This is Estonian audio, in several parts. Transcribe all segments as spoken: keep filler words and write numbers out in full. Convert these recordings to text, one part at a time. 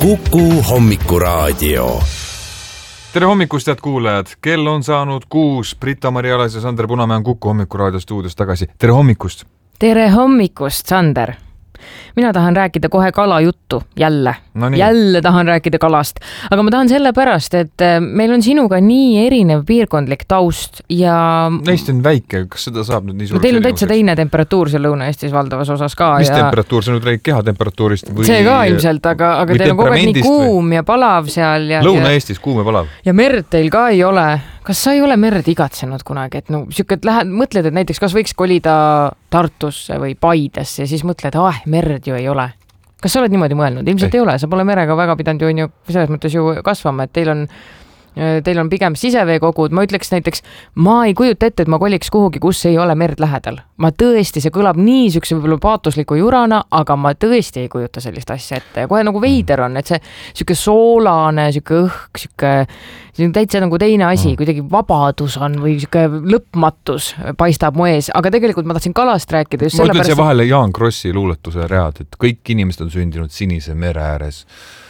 Kuku hommikuraadio. Tere hommikust, head kuulajad! Kell on saanud kuus. Britta-Mari Alas ja Sander Punamäe on Kuku hommikuraadio stuudios tagasi. Tere hommikust! Tere hommikust, Sander! Mina tahan rääkida kohe kalajuttu, jälle. No nii. Jälle tahan rääkida kalast. Aga ma tahan selle pärast, et meil on sinuga nii erinev piirkondlik taust ja... Eesti on väike, kas seda saab nüüd nii suureks? Teil on täitsa teine temperatuur seal Lõuna-Eestis valdavas osas ka. Mis ja... temperatuur? See nüüd räägib kehatemperatuurist või... See ka ilmselt, aga, aga teil on kogu aeg nii kuum või... ja palav seal. Ja, Lõuna-Eestis kuum ja palav. Ja merd teil ka ei ole. Kas sa ei ole merd igatsenud kunagi? Et no, siuke, et lähed, mõtled, et näiteks kas võiks kolida Tartusse või Paidesse ja siis mõtled, ah, merd ju ei ole. Kas sa oled niimoodi mõelnud? Ilmselt ei, ei ole, sa pole merega väga pidanud ju, on ju selles mõttes ju kasvama, et teil on, teil on pigem siseveekogud. Ma ütleks näiteks, ma ei kujuta ette, et ma koliks kuhugi, kus ei ole merd lähedal. Ma tõesti, see kõlab nii siukse võib-olla paatosliku jurana, aga ma tõesti ei kujuta sellist asja ette. Ja kohe nagu veider on, et see siuke soolane, siuke õhk, siuke, see on täitsa nagu teine asi, kuidagi vabadus on või siuke lõpmatus paistab mu ees. Aga tegelikult ma tahtsin kalast rääkida just ma selle pärast... Ma ütlen vahele Jaan Krossi luuletuse read, et kõik inimesed on sündinud sinise mere ääres.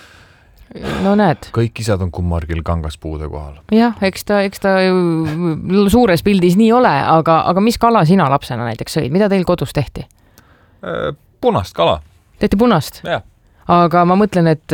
No näed. Kõik isad on kummargil kangas puude kohal. Jah, eks ta, eks ta suures pildis nii ole, aga, aga mis kala sina lapsena näiteks sõid? Mida teil kodus tehti? Punast kala. Tehti punast? Jah. Aga ma mõtlen, et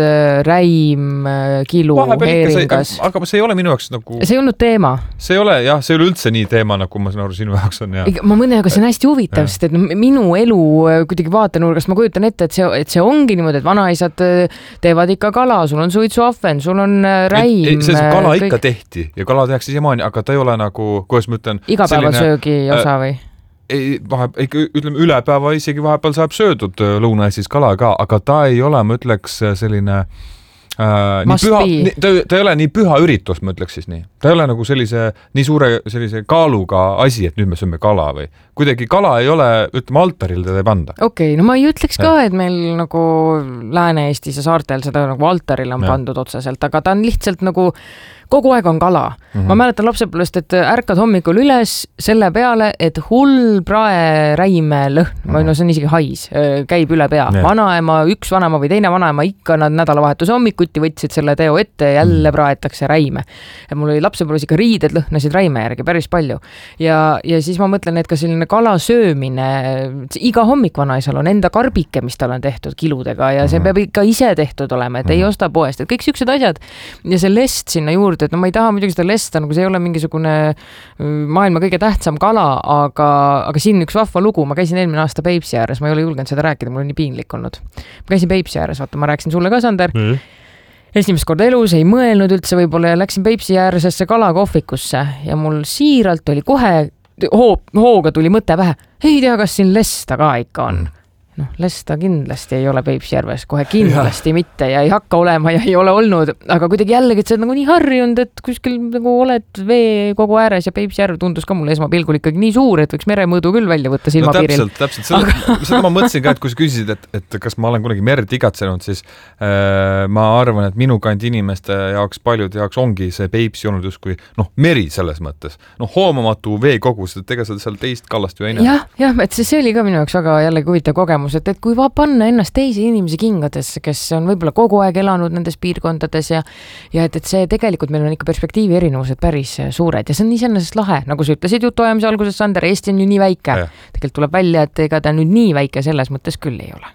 räim, kilu, heeringas. Aga see ei ole minu jaoks nagu... See ei olnud teema. See ei ole, jah, see ei ole üldse nii teema, nagu ma saan aru sinu jaoks on. Ja. Ma mõtlen, aga see on hästi huvitav, sest et minu elu kuidagi vaatenurgast ma kujutan ette, et see, et see ongi niimoodi, et vanaisad teevad ikka kala, sul on suitsuahven, sul on räim. Ei, see kala kõik... ikka tehti ja kala tehakse siiamaani, aga ta ei ole nagu, kuidas ma ütlen... Igapäevasöögi selline, osa või? Ei, vahe, ütleme, üle päeva isegi vahepeal saab söödud Lõuna-Eestis kala ka, aga ta ei ole, ma ütleks, selline äh, nii püha, nii, ta, ta ei ole nii püha üritus, ma ütleks siis nii. Ta ei ole nagu sellise, nii suure sellise kaaluga asi, et nüüd me sööme kala või kuidagi kala ei ole, ütleme, altaril teda ei panda. Okei, okay, no ma ei ütleks ka, et meil nagu Lääne-Eestis ja saartel seda nagu altaril on ja. Pandud otseselt, aga ta on lihtsalt nagu kogu aeg on kala. Mm-hmm. Ma mäletan lapsepõlvest, et ärkad hommikul üles selle peale, et hull prae räime lõhn, mm-hmm. no see on isegi hais, käib üle pea. Yeah. Vanaema, üks vanaema või teine vanaema ikka nad nädalavahetuse hommikuti võtsid selle teo ette ja jälle mm-hmm. praetakse räime. Ja mul oli lapsepõlves ikka riided lõhnasid räime järgi päris palju. Ja, ja siis ma mõtlen, et ka selline kala söömine, iga hommik vanaisal on enda karbike, mis tal on tehtud kiludega ja see mm-hmm. peab ikka ise tehtud olema, et mm-hmm. ei osta poest. Et kõik siuksed asjad ja see lest sinna juurde, et no ma ei taha muidugi seda lesta, nagu see ei ole mingisugune maailma kõige tähtsam kala, aga, aga siin üks vahva lugu, ma käisin eelmine aasta Peipsi ääres, ma ei ole julgenud seda rääkida, mul on nii piinlik olnud. Ma käisin Peipsi ääres, vaata, ma rääkisin sulle ka, Sander. Mm. Esimest korda elus ei mõelnud üldse võib-olla ja läksin Peipsi ääresesse kalakohvikusse ja mul siiralt oli kohe hoo, hooga tuli mõte pähe, ei tea, kas siin lesta ka ikka on. Mm. noh, lesta kindlasti ei ole Peipsjärves, kohe kindlasti ja. Mitte ja ei hakka olema ja ei ole olnud, aga kuidagi jällegi, et see on nagu nii harjunud, et kuskil nagu oled vee kogu ääres ja Peipsjärv tundus ka mulle esmapilgul ikkagi nii suur, et võiks meremõõdu küll välja võtta silmapiiril. No täpselt, täpselt. Seda, aga... seda ma mõtlesin ka, et kui sa küsisid, et, et kas ma olen kunagi merd igatsenud, siis äh, ma arvan, et minu kandi inimeste jaoks, paljud jaoks ongi see Peipsi olnud justkui, noh, meri selles mõttes. Noh, hoomamatu veekogus, et ega seal teist kallast ju ei näe. jah, jah, et see, see oli ka minu jaoks väga jällegi huvitav kogemus, et, et kui va panna ennast teisi inimesi kingades, kes on võib-olla kogu aeg elanud nendes piirkondades ja, ja et, et see tegelikult meil on ikka perspektiivi erinevused päris suured ja see on iseenesest lahe, nagu sa ütlesid jutuajamise alguses, Sander, Eesti on ju nii väike. Tegelikult tuleb välja, et ega ta nüüd nii väike selles mõttes küll ei ole.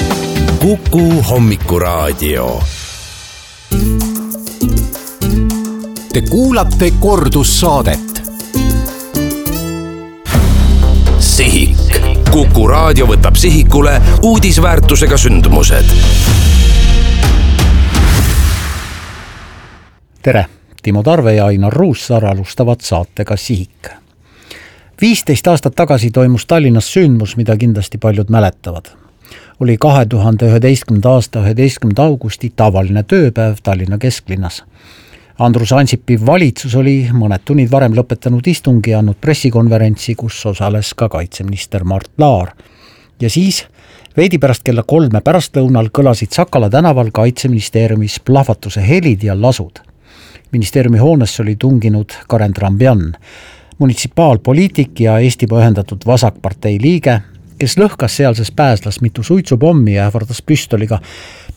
Kuku hommikuraadio. Te kuulate kordussaadet. Sihik. Kuku raadio võtab sihikule uudisväärtusega sündmused. Tere, Timo Tarve ja Ainar Ruussaar alustavad saatega Sihik. viisteist aastat tagasi toimus Tallinnas sündmus, mida kindlasti paljud mäletavad. Oli kahe tuhande üheteistkümnenda aasta üheteistkümnenda augusti tavaline tööpäev Tallinna kesklinnas. Andrus Ansipi valitsus oli mõned tunnid varem lõpetanud istungi ja andnud pressikonverentsi, kus osales ka kaitseminister Mart Laar. Ja siis veidi pärast kella kolme pärastlõunal kõlasid Sakala tänaval kaitseministeeriumis plahvatuse helid ja lasud. Ministeeriumi hoonesse oli tunginud Karen Trambjan, munitsipaalpoliitik ja Eesti ühendatud vasakpartei liige, kes lõhkas sealses pääslas mitu suitsupommi ja ähvardas püstoliga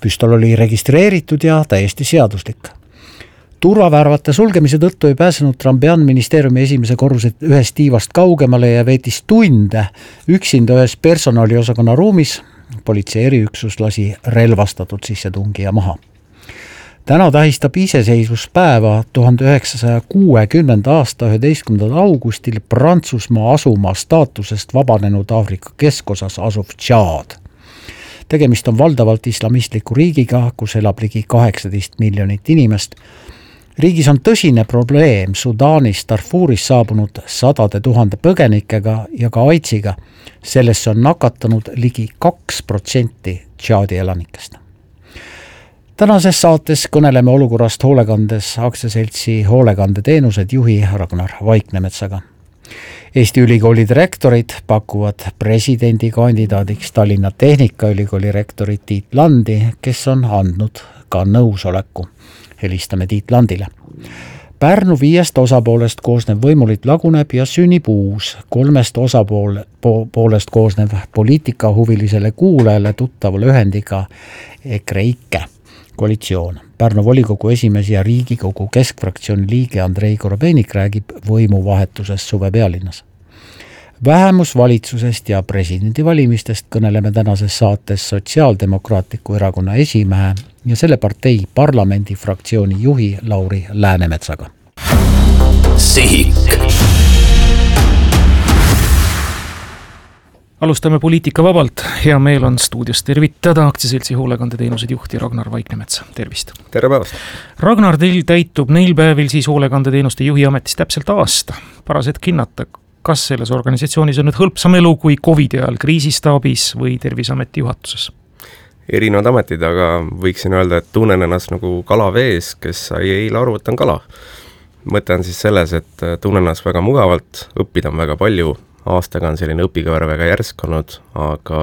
püstol oli registreeritud ja täiesti seaduslik. Turvavärvate sulgemise tõttu ei pääsenud Trambian ministeeriumi esimese korruse ühest tiivast kaugemale ja veetis tunde üksinda ühes personaliosakonna ruumis. Politsei eriüksus lasi relvastatud sissetungija maha. Täna tähistab iseseisvuspäeva tuhande üheksasaja kuuekümnenda aasta üheteistkümnendal augustil Prantsusmaa asumaa staatusest vabanenud Aafrika keskosas asuv Tšaad. Tegemist on valdavalt islamistliku riigiga, kus elab ligi kaheksateist miljonit inimest. Riigis on tõsine probleem Sudaanis Darfuris saabunud sadade tuhande põgenikega ja ka aitsiga. Sellesse on nakatanud ligi kaks protsenti Tšaadi elanikest. Tänases saates kõneleme olukorrast hoolekandes aktsiaseltsi hoolekandeteenused juhi Ragnar Vaiknemetsaga. Eesti ülikooli direktorid pakuvad presidendikandidaadiks Tallinna Tehnikaülikooli rektori Tiit Landi, kes on andnud ka nõusoleku. Helistame Tiit Landile. Pärnu viiest osapoolest koosnev võimuliit laguneb ja sünnib uus, kolmest osapool, po, poolest koosnev poliitikahuvilisele kuulajale tuttava lühendiga EKREIKE koalitsioon. Pärnu volikogu esimees ja Riigikogu keskfraktsiooni liige Andrei Korobeinik räägib võimuvahetusest suve pealinnas. Vähemusvalitsusest ja presidendivalimistest kõneleme tänases saates Sotsiaaldemokraatliku erakonna esimehe ja selle partei parlamendi fraktsiooni juhi Lauri Läänemetsaga. Sihik. Alustame poliitika vabalt. Hea meel on stuudios tervitada aktsiaseltsi hoolekandeteenused juhti Ragnar Vaiknemetsa. Tervist. Tere päevast. Ragnar, teil täitub neil päevil siis hoolekandeteenuste juhi ametis täpselt aasta. Paras hetk hinnata, kas selles organisatsioonis on nüüd hõlpsam elu kui COVID ajal kriisistaabis või Terviseameti juhatuses? Erinevad ametid, aga võiksin öelda, et tunnen ennast nagu kala vees, kes sai eile aru, et on kala. Mõte on siis selles, et tunnen ennast väga mugavalt, õppida on väga palju, aastaga on selline õpikõver väga järsk olnud, aga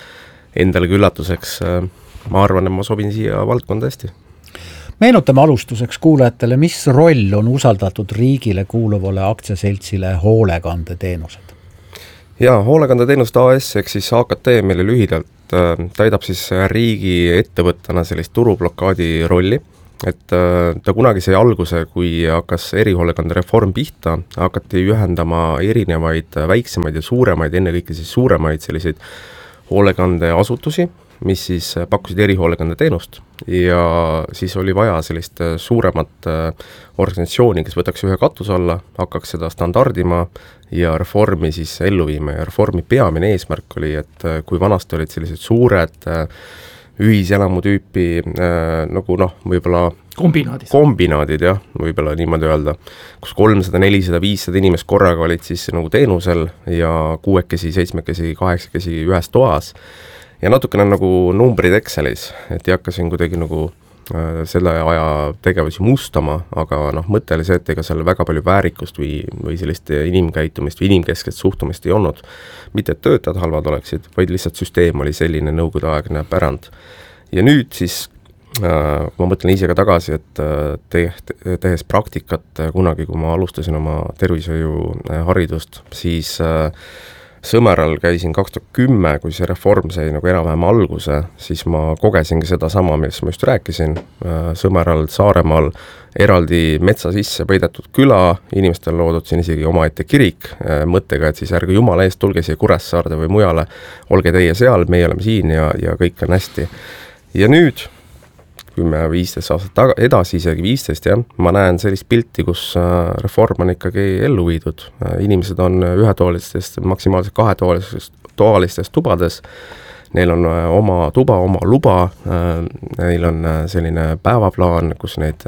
endale üllatuseks ma arvan, et ma sobin siia valdkonda hästi. Meenutame alustuseks kuulajatele, mis roll on usaldatud riigile kuuluvale aktsiaseltsile hoolekandeteenused? Jaa, hoolekandeteenused A S ehk siis A K T, mille lühidalt täidab siis riigi ettevõttena sellist turublokaadi rolli, et ta kunagi sai alguse, kui hakkas erihoolekandereform pihta, hakati ühendama erinevaid väiksemaid ja suuremaid, ennekõike siis suuremaid selliseid hoolekandeasutusi, mis siis pakkusid erihoolekandeteenust ja siis oli vaja sellist suuremat organisatsiooni, kes võtaks ühe katuse alla, hakkaks seda standardima ja reformi siis ellu viima ja reformi peamine eesmärk oli, et kui vanasti olid sellised suured ühiselamu tüüpi nagu noh, võib-olla kombinaadid, kombinaadid jah, võib-olla niimoodi öelda, kus kolmsada, nelisada, viissada inimest korraga olid siis nagu teenusel ja kuuekesi, seitsmekesi, kaheksakesi ühes toas ja natukene nagu numbrid Excelis, et ei hakka siin kuidagi nagu äh, selle aja tegevusi mustama, aga noh, mõte oli see, et ega seal väga palju väärikust või, või sellist inimkäitumist või inimkeskest suhtumist ei olnud. Mitte et töötajad halvad oleksid, vaid lihtsalt süsteem oli selline nõukogudeaegne pärand. Ja nüüd siis, äh, kui ma mõtlen ise ka tagasi, et te, te, tehes praktikat kunagi, kui ma alustasin oma tervishoiuharidust, siis äh, Sõmeral käisin kaks tuhat kümme, kui see reform sai nagu enam-vähem alguse, siis ma kogesingi seda sama, millest ma just rääkisin. Sõmeral, Saaremaal eraldi metsa sisse peidetud küla, inimestel loodud siin isegi omaette kirik, mõttega, et siis ärge jumala eest tulge siia Kuressaarde või mujale, olge teie seal, meie oleme siin ja, ja kõik on hästi. Ja nüüd kümme viisteist aastat taga, edasi isegi viisteist, jah, ma näen sellist pilti, kus reform on ikkagi ellu viidud. Inimesed on ühetoalistest, maksimaalselt kahetoalistest toalistest tubades, neil on oma tuba, oma luba, neil on selline päevaplaan, kus neid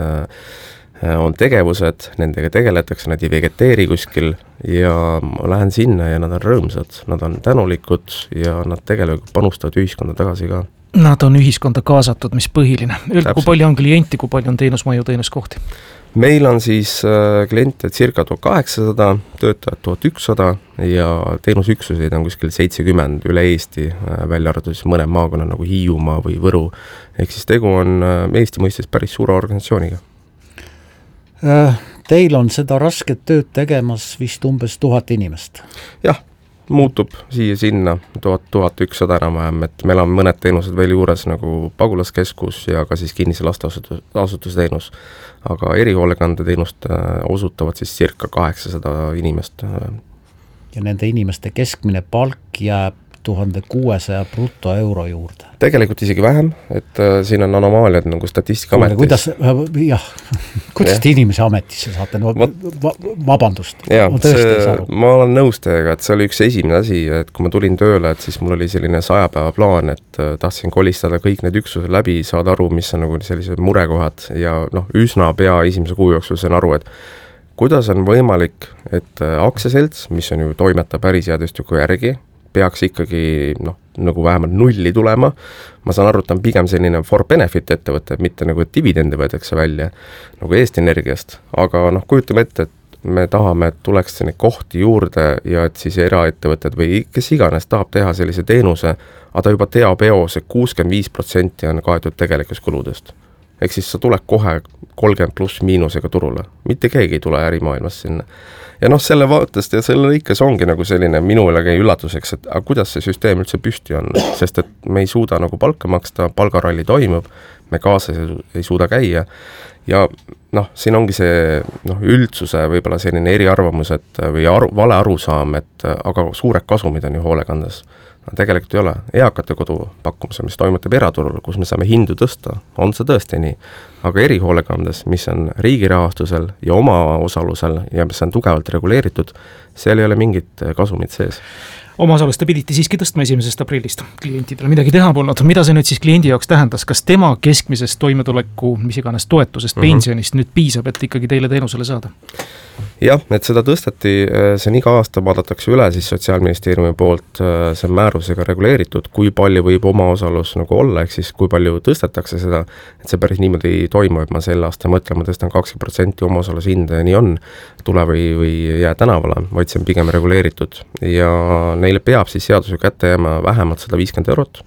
on tegevused, nendega tegeletakse, nad ei vegeteeri kuskil ja ma lähen sinna ja nad on rõõmsad, nad on tänulikud ja nad tegelikult panustavad ühiskonda tagasi ka. Nad on ühiskonda kaasatud, mis põhiline. Öelge, kui palju on klienti, kui palju on teenusmaju teenuskohti? Meil on siis äh, kliente circa tuhat kaheksasada, töötajad tuhat ükssada ja teenusüksuseid on kuskil seitsekümmend üle Eesti, äh, välja arvatud siis mõne maakonna nagu Hiiumaa või Võru. Ehk siis tegu on äh, Eesti mõistes päris suure organisatsiooniga. Teil on seda rasket tööd tegemas vist umbes tuhat inimest? Jah. muutub siia-sinna, tuhat, tuhat ükssada enam-vähem, et meil on mõned teenused veel juures nagu pagulaskeskus ja ka siis kinnise lasteasutus, asutusteenus. Aga erihoolekande teenust osutavad siis circa kaheksasada inimest. Ja nende inimeste keskmine palk jääb tuhande kuuesaja bruto euro juurde. Tegelikult isegi vähem, et äh, siin on anomaaliad nagu Statistikaametis. Kuidas, jah, kuidas ja. Te inimese ametisse saate? No, va, vabandust. Jaa, see, ma olen nõus teiega, et see oli üks esimene asi, et kui ma tulin tööle, et siis mul oli selline saja päeva plaan, et äh, tahtsin kolistada kõik need üksused läbi, saada aru, mis on nagu sellised murekohad ja noh, üsna pea esimese kuu jooksul sain aru, et kuidas on võimalik, et äh, aktsiaselts, mis on ju toimeta päris jäädüstiku järgi, peaks ikkagi noh, nagu vähemalt nulli tulema. Ma saan aru, et on pigem selline for benefit ettevõte, mitte nagu dividendi võetakse välja nagu Eesti Energiast, aga noh, kujutame ette, et me tahame, et tuleks neid kohti juurde ja et siis eraettevõtted või kes iganes tahab teha sellise teenuse, aga ta juba teab eos, et kuuskümmend viis protsenti on kaetud tegelikust kuludest. Ehk siis sa tuled kohe kolmkümmend pluss miinusega turule, mitte keegi ei tule ärimaailmas sinna. Ja noh, selle vaatest ja selle lõikes ongi nagu selline minu üle üllatuseks, et aga kuidas see süsteem üldse püsti on, sest et me ei suuda nagu palka maksta, palgaralli toimub, me kaasa ei suuda käia ja noh, siin ongi see noh, üldsuse võib-olla selline eriarvamus et, või aru, vale arusaam, et aga suured kasumid on ju hoolekandes. No, tegelikult ei ole. Eakate kodu pakkumise, mis toimutab eraturul, kus me saame hindu tõsta, on see tõesti nii. Aga erihoolekandes, mis on riigi rahastusel ja oma osalusel ja mis on tugevalt reguleeritud, seal ei ole mingit kasumit sees. Oma osalust te pidite siiski tõstma esimesest aprillist. Klientidele midagi teha polnud. Mida see nüüd siis kliendi jaoks tähendas? Kas tema keskmisest toimetuleku, mis iganes toetusest, mm-hmm. pensionist nüüd piisab, et ikkagi teile teenusele saada? Jah, et seda tõstati, see on iga aasta vaadatakse üle siis Sotsiaalministeeriumi poolt, see on määrusega reguleeritud, kui palju võib oma osalus nagu olla, ehk siis kui palju tõstetakse seda, et see päris niimoodi ei toimu, et ma sel aasta mõtlen, ma tõstan kakskümmend protsenti oma osalus hinda ja nii on, tule või, või jää tänavale, vaid see on pigem reguleeritud ja neile peab siis seaduse kätte jääma vähemalt sada viiskümmend eurot,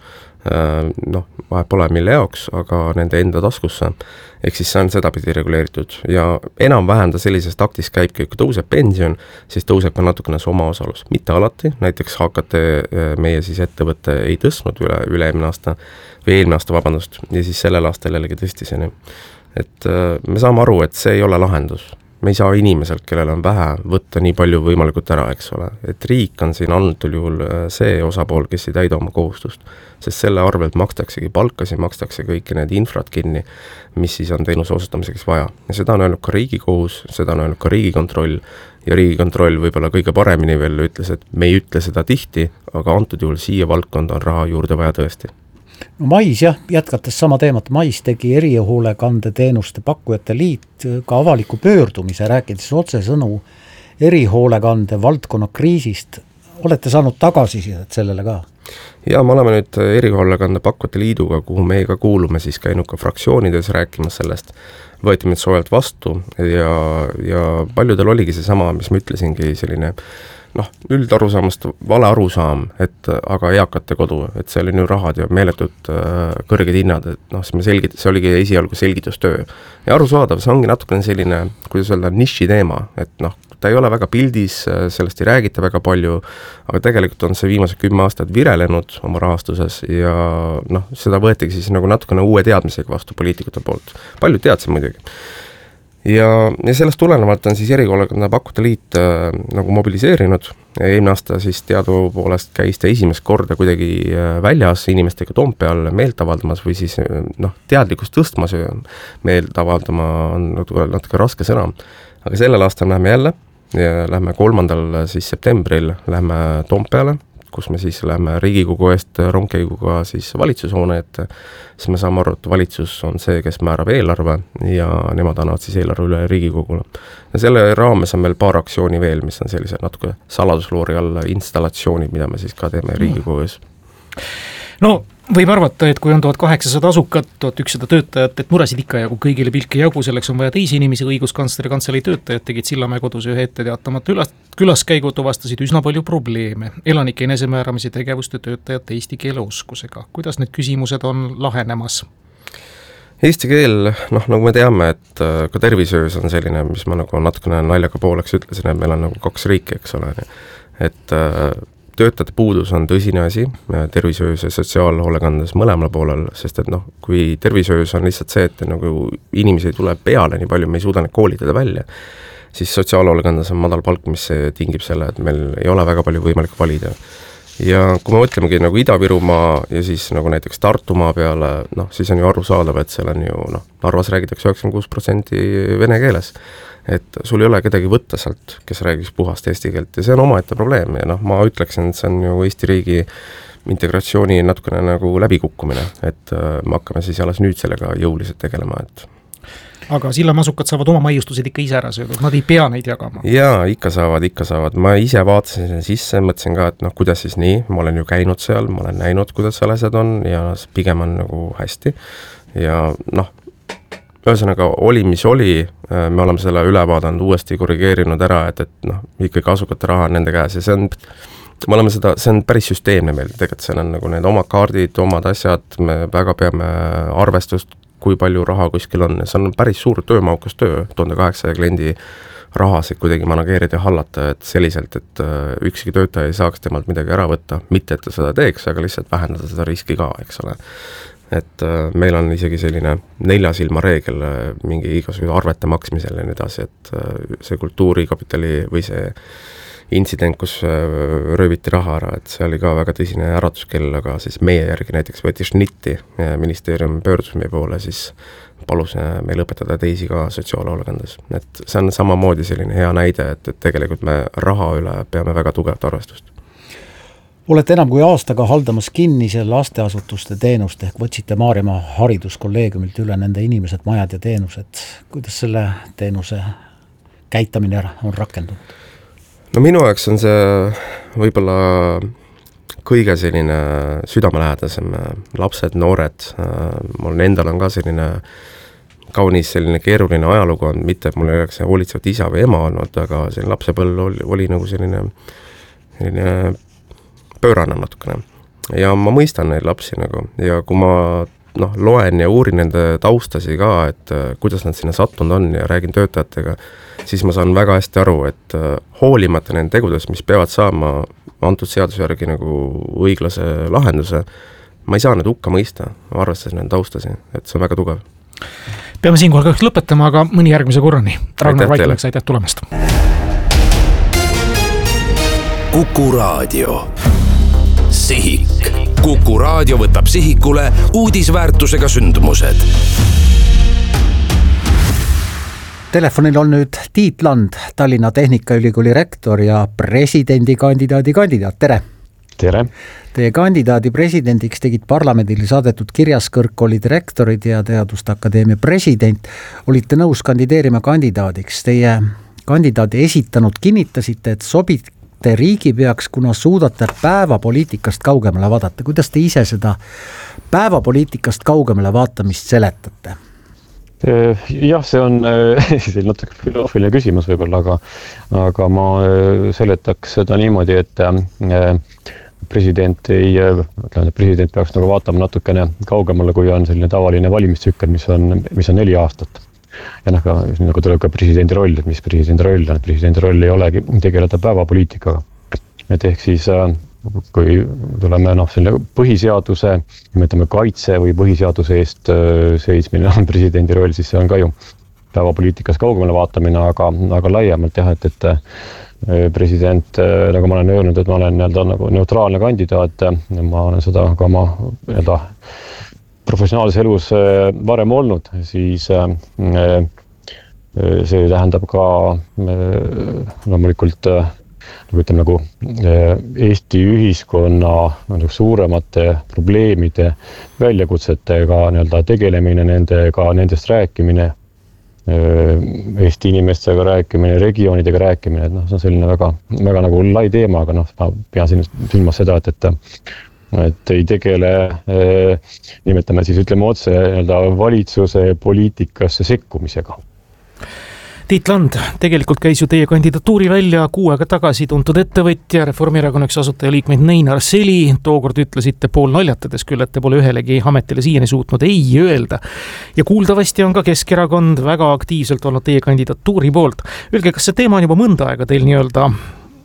noh, vahe pole mille jaoks, aga nende enda taskusse. Ehk siis see on sedapidi reguleeritud ja enam-vähem ta sellises taktis käibki, kui tõuseb pension, siis tõuseb ka natukene see oma osalus. Mitte alati, näiteks H K T meie siis ettevõtte ei tõstnud üle, üle eelmine aasta või eelmine aasta, vabandust, ja siis sellel aastal jällegi tõstiseni. Et me saame aru, et see ei ole lahendus. Me ei saa inimeselt, kellel on vähe, võtta nii palju võimalikult ära, eks ole. Et riik on siin annetul juhul see osapool, kes ei täida oma kohustust, sest selle arvelt makstaksegi palkasi, makstakse kõiki need infrad kinni, mis siis on teenuse osutamiseks vaja. Ja seda on öelnud ka riigikohus, seda on öelnud ka riigikontroll ja riigikontroll võib-olla kõige paremini veel ütles, et me ei ütle seda tihti, aga antud juhul siia valdkonda on raha juurde vaja tõesti. No mais jah, jätkates sama teemat, mais tegi erihoolekande teenuste pakkujate liit ka avaliku pöördumise, rääkides otsesõnu erihoolekande valdkonna kriisist. Olete saanud tagasisidet sellele ka? Ja me oleme nüüd erihoolekande pakkujate liiduga, kuhu me ka kuulume, siis käinud ka fraktsioonides rääkimas sellest, võeti meid soojalt vastu ja, ja paljudel oligi see sama, mis ma ütlesingi, selline noh, üldarusaamast vale arusaam, et aga eakate kodu, et see oli nüüd rahad ja meeletud äh, kõrged hinnad, et noh, see, me selgit-, see oligi esialgu selgitustöö. Ja arusaadav, see ongi natukene selline, kuidas öelda, niši teema, et noh, ta ei ole väga pildis, sellest ei räägita väga palju, aga tegelikult on see viimased kümme aastat virelenud oma rahastuses ja noh, seda võetigi siis nagu natukene uue teadmisega vastu poliitikute poolt. Paljud teadsid muidugi. Ja, ja sellest tulenevalt on siis erihoolekande pakkujate liit äh, nagu mobiliseerinud ja eelmine aasta siis teadu poolest käis ta esimest korda kuidagi äh, väljas inimestega Toompeal meelt avaldamas või siis äh, noh, teadlikkust tõstmas meelt avaldama on natuke, natuke raske sõna. Aga sellel aastal lähme jälle ja lähme kolmandal siis septembril lähme Toompeale, kus me siis lähme Riigikogu eest rongkäiguga siis valitsushoone, et siis me saame aru, et valitsus on see, kes määrab eelarve ja nemad annavad siis eelarve üle Riigikogule. Ja selle raames on meil paar aktsiooni veel, mis on sellised natuke saladusloori all installatsioonid, mida me siis ka teeme Riigikogu ees. No võib arvata, et kui on tuhat kaheksasada asukat, tuhat ükssada töötajat, et muresid ikka jagu kõigile pilke jagu, selleks on vaja teisi inimesi, õiguskantsleri kantselei töötajad tegid Sillamäe kodus ühe ette teatamata ülas, külaskäigu tuvastasid üsna palju probleeme, elanike enesemääramise tegevuste töötajate eesti keele oskusega. Kuidas need küsimused on lahenemas? Eesti keel, noh, nagu me teame, et ka tervisöös on selline, mis ma nagu natukene naljaga pooleks ütlesin, et meil on nagu kaks riiki, eks ole, et töötajate puudus on tõsine asi tervishoius ja sotsiaalhoolekandes mõlemal poolel, sest et noh, kui tervishoius on lihtsalt see, et nagu inimesi ei tule peale nii palju, me ei suuda neid koolitada välja, siis sotsiaalhoolekandes on madal palk, mis tingib selle, et meil ei ole väga palju võimalik valida. Ja kui me mõtlemegi nagu Ida-Virumaa ja siis nagu näiteks Tartumaa peale, noh, siis on ju arusaadav, et seal on ju, noh, Narvas räägitakse üheksakümmend kuus protsenti vene keeles. Et sul ei ole kedagi võtta sealt, kes räägiks puhast eesti keelt ja see on omaette probleem ja noh, ma ütleksin, et see on ju Eesti riigi integratsiooni natukene nagu läbikukkumine, et me hakkame siis alles nüüd sellega jõuliselt tegelema, et aga sillamasukad saavad oma maiustused ikka ise ära söödud, nad ei pea neid jagama. Jaa, ikka saavad, ikka saavad. Ma ise vaatasin sisse, mõtlesin ka, et noh, kuidas siis nii, ma olen ju käinud seal, ma olen näinud, kuidas seal asjad on ja pigem on nagu hästi. Ja noh, ühesõnaga oli, mis oli, me oleme selle üle vaadanud, uuesti korrigeerinud ära, et, et noh, ikkagi asukate raha on nende käes ja see on, me oleme seda, see on päris süsteemne meil, tegelikult seal on nagu need omad kaardid, omad asjad, me väga peame arvestust, kui palju raha kuskil on ja see on päris suur töömaukas töö, tuhande kaheksasaja kliendi rahasid kuidagi manageerida ja hallata, et selliselt, et ükski töötaja ei saaks temalt midagi ära võtta, mitte et ta seda teeks, aga lihtsalt vähendada seda riski ka, eks ole. Et meil on isegi selline nelja silma reegel mingi igasuguse arvete maksmisel ja nii edasi, et see kultuurikapitali või see intsident, kus rööviti raha ära, et see oli ka väga tõsine äratuskell, aga siis meie järgi näiteks võeti šnitti ja ministeerium pöördus meie poole, siis palus meil õpetada teisi ka sotsiaalhoolekandes. Et see on samamoodi selline hea näide, et, et tegelikult me raha üle peame väga tugevat arvestust. Olete enam kui aastaga haldamas kinnise lasteasutuste teenust ehk võtsite Maarjamaa hariduskolleegiumilt üle nende inimesed, majad ja teenused. Kuidas selle teenuse käitamine on rakendunud? No minu jaoks on see võib-olla kõige selline südamelähedasem, lapsed, noored, mul endal on ka selline kaunis selline keeruline ajalugu on, mitte et mul ei oleks hoolitsevat isa või ema olnud, aga selline lapsepõlv oli, oli nagu selline, selline pöörane natukene. Ja ma mõistan neid lapsi nagu ja kui ma noh, loen ja uurin nende taustasi ka, et kuidas nad sinna sattunud on ja räägin töötajatega, siis ma saan väga hästi aru, et hoolimata nende tegudest, mis peavad saama antud seaduse järgi nagu õiglase lahenduse, ma ei saa need hukka mõista, arvestades nende taustasi, et see on väga tugev. Peame siinkohal kahjuks lõpetama, aga mõni järgmise korrani. Ragnar Vaikineks, aitäh tulemast. Kuku Raadio. Sihik. Kuku Raadio võtab sihikule uudisväärtusega sündmused. Telefonil on nüüd Tiit Land, Tallinna Tehnikaülikooli rektor ja presidendikandidaadi kandidaat. Tere! Tere! Teie kandidaadi presidendiks tegid parlamendile saadetud kirjas kõrgkoolid rektorid ja Teaduste Akadeemia president. Olite nõus kandideerima kandidaadiks. Teie kandidaadi esitanud kinnitasite, et sobite riigipeaks, kuna suudate päevapoliitikast kaugemale vaadata. Kuidas te ise seda päevapoliitikast kaugemale vaatamist seletate? Jah, see on see natuke filosoofiline küsimus võib-olla, aga, aga ma seletaks seda niimoodi, et president ei, president peaks nagu vaatama natukene kaugemale, kui on selline tavaline valimistsükkel, mis on, mis on neli aastat. Ja noh, nagu tuleb ka presidendi roll, et mis presidendi roll on, presidendi roll ei olegi tegeleda päevapoliitikaga. Et ehk siis kui tuleme noh, selle põhiseaduse, nimetame kaitse või põhiseaduse eest seismine on presidendi roll, siis see on ka ju päevapoliitikas kaugemale vaatamine, aga, aga laiemalt jah, et, et president, nagu ma olen öelnud, et ma olen nii-öelda nagu neutraalne kandidaat, ma olen seda ka oma nii-öelda professionaalses elus varem olnud, siis see tähendab ka loomulikult nagu ütleme nagu Eesti ühiskonna nagu suuremate probleemide väljakutsetega nii-öelda tegelemine, nendega, nendest rääkimine, Eesti inimestega rääkimine, regioonidega rääkimine, et noh, see on selline väga, väga nagu lai teema, aga noh, ma pean silmas seda, et, et et ei tegele, nimetame siis ütleme otse nii-öelda valitsuse poliitikasse sekkumisega. Tiit Land, tegelikult käis ju teie kandidatuuri välja kuu aega tagasi tuntud ettevõtja, Reformierakonna üks asutajaliikmeid Neinar Seli. Tookord ütlesite pool naljatades küll, et te pole ühelegi ametile siiani suutnud ei öelda. Ja kuuldavasti on ka Keskerakond väga aktiivselt olnud teie kandidatuuri poolt. Öelge, kas see teema on juba mõnda aega teil nii-öelda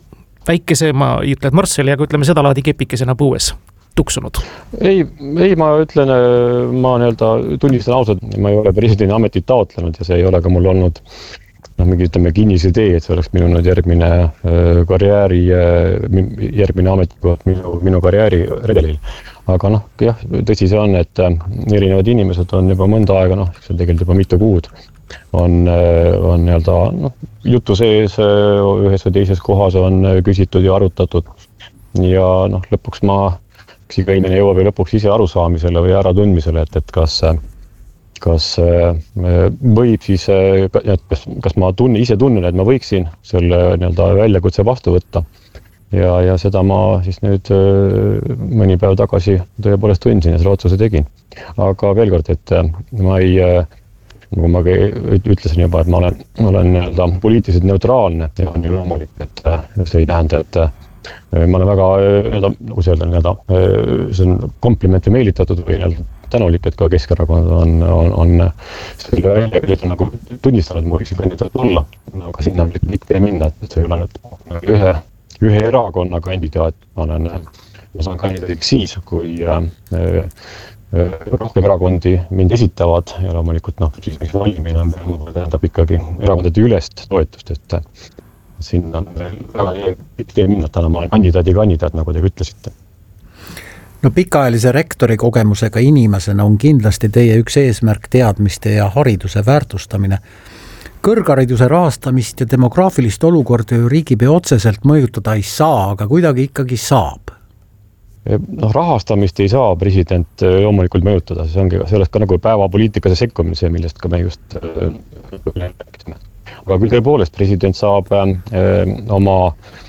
väikese, ma ei ütle, et Marsseli, aga ütleme seda laadi kepikesena põues tuksunud? Ei, ei, ma ütlen, ma nii-öelda tunnistan ausalt, ma ei ole presidendi ametit taotlenud ja see ei ole ka mul olnud noh, mingi ütleme kinnisidee, et see oleks minu nüüd järgmine karjääri, järgmine ametikoht minu, minu karjääri redelil. Aga noh, jah, tõsi see on, et erinevad inimesed on juba mõnda aega, noh, see on tegelikult juba mitu kuud, on, on nii-öelda noh, jutu sees ühes või teises kohas on küsitud ja arutatud ja noh, lõpuks ma, kas iga inimene jõuab ja lõpuks ise arusaamisele või äratundmisele, et, et kas kas võib siis, kas, kas ma tunne, ise tunnen, et ma võiksin selle nii-öelda väljakutse vastu võtta. Ja, ja seda ma siis nüüd mõni päev tagasi tõepoolest tundsin ja selle otsuse tegin. Aga veel kord, et ma ei, nagu ma ütlesin juba, et ma olen, ma olen nii-öelda poliitiliselt neutraalne ja on ju loomulik, et see ei tähenda, et ma olen väga, nii-öelda, nagu see öelda, nii-öelda, see on kompliment või meelitatud või nii-öelda tänulik, et ka Keskerakond on, on, on selle välja nagu tunnistanud, et ma võiksin kandidaat olla. Aga sinna mitte ei minna, et see ei ole nüüd ühe, ühe erakonna kandidaat. Ma, olen, ma saan kandidaadiks siis, kui äh, äh, rohkem erakondi mind esitavad ja loomulikult noh, siis mis valimine on, tähendab ikkagi erakondade ülest toetust, et sinna on väga mitte minna, täna ma olen kandidaadi kandidaat, nagu te ütlesite. No pikaajalise rektori kogemusega inimesena on kindlasti teie üks eesmärk teadmiste ja hariduse väärtustamine. Kõrghariduse rahastamist ja demograafilist olukorda ju riigipea otseselt mõjutada ei saa, aga kuidagi ikkagi saab. No, rahastamist ei saa president loomulikult mõjutada, see ongi sellest ka nagu päevapoliitikasse sekkumise, millest ka me just rääkisime. Aga küll tõepoolest president saab äh, oma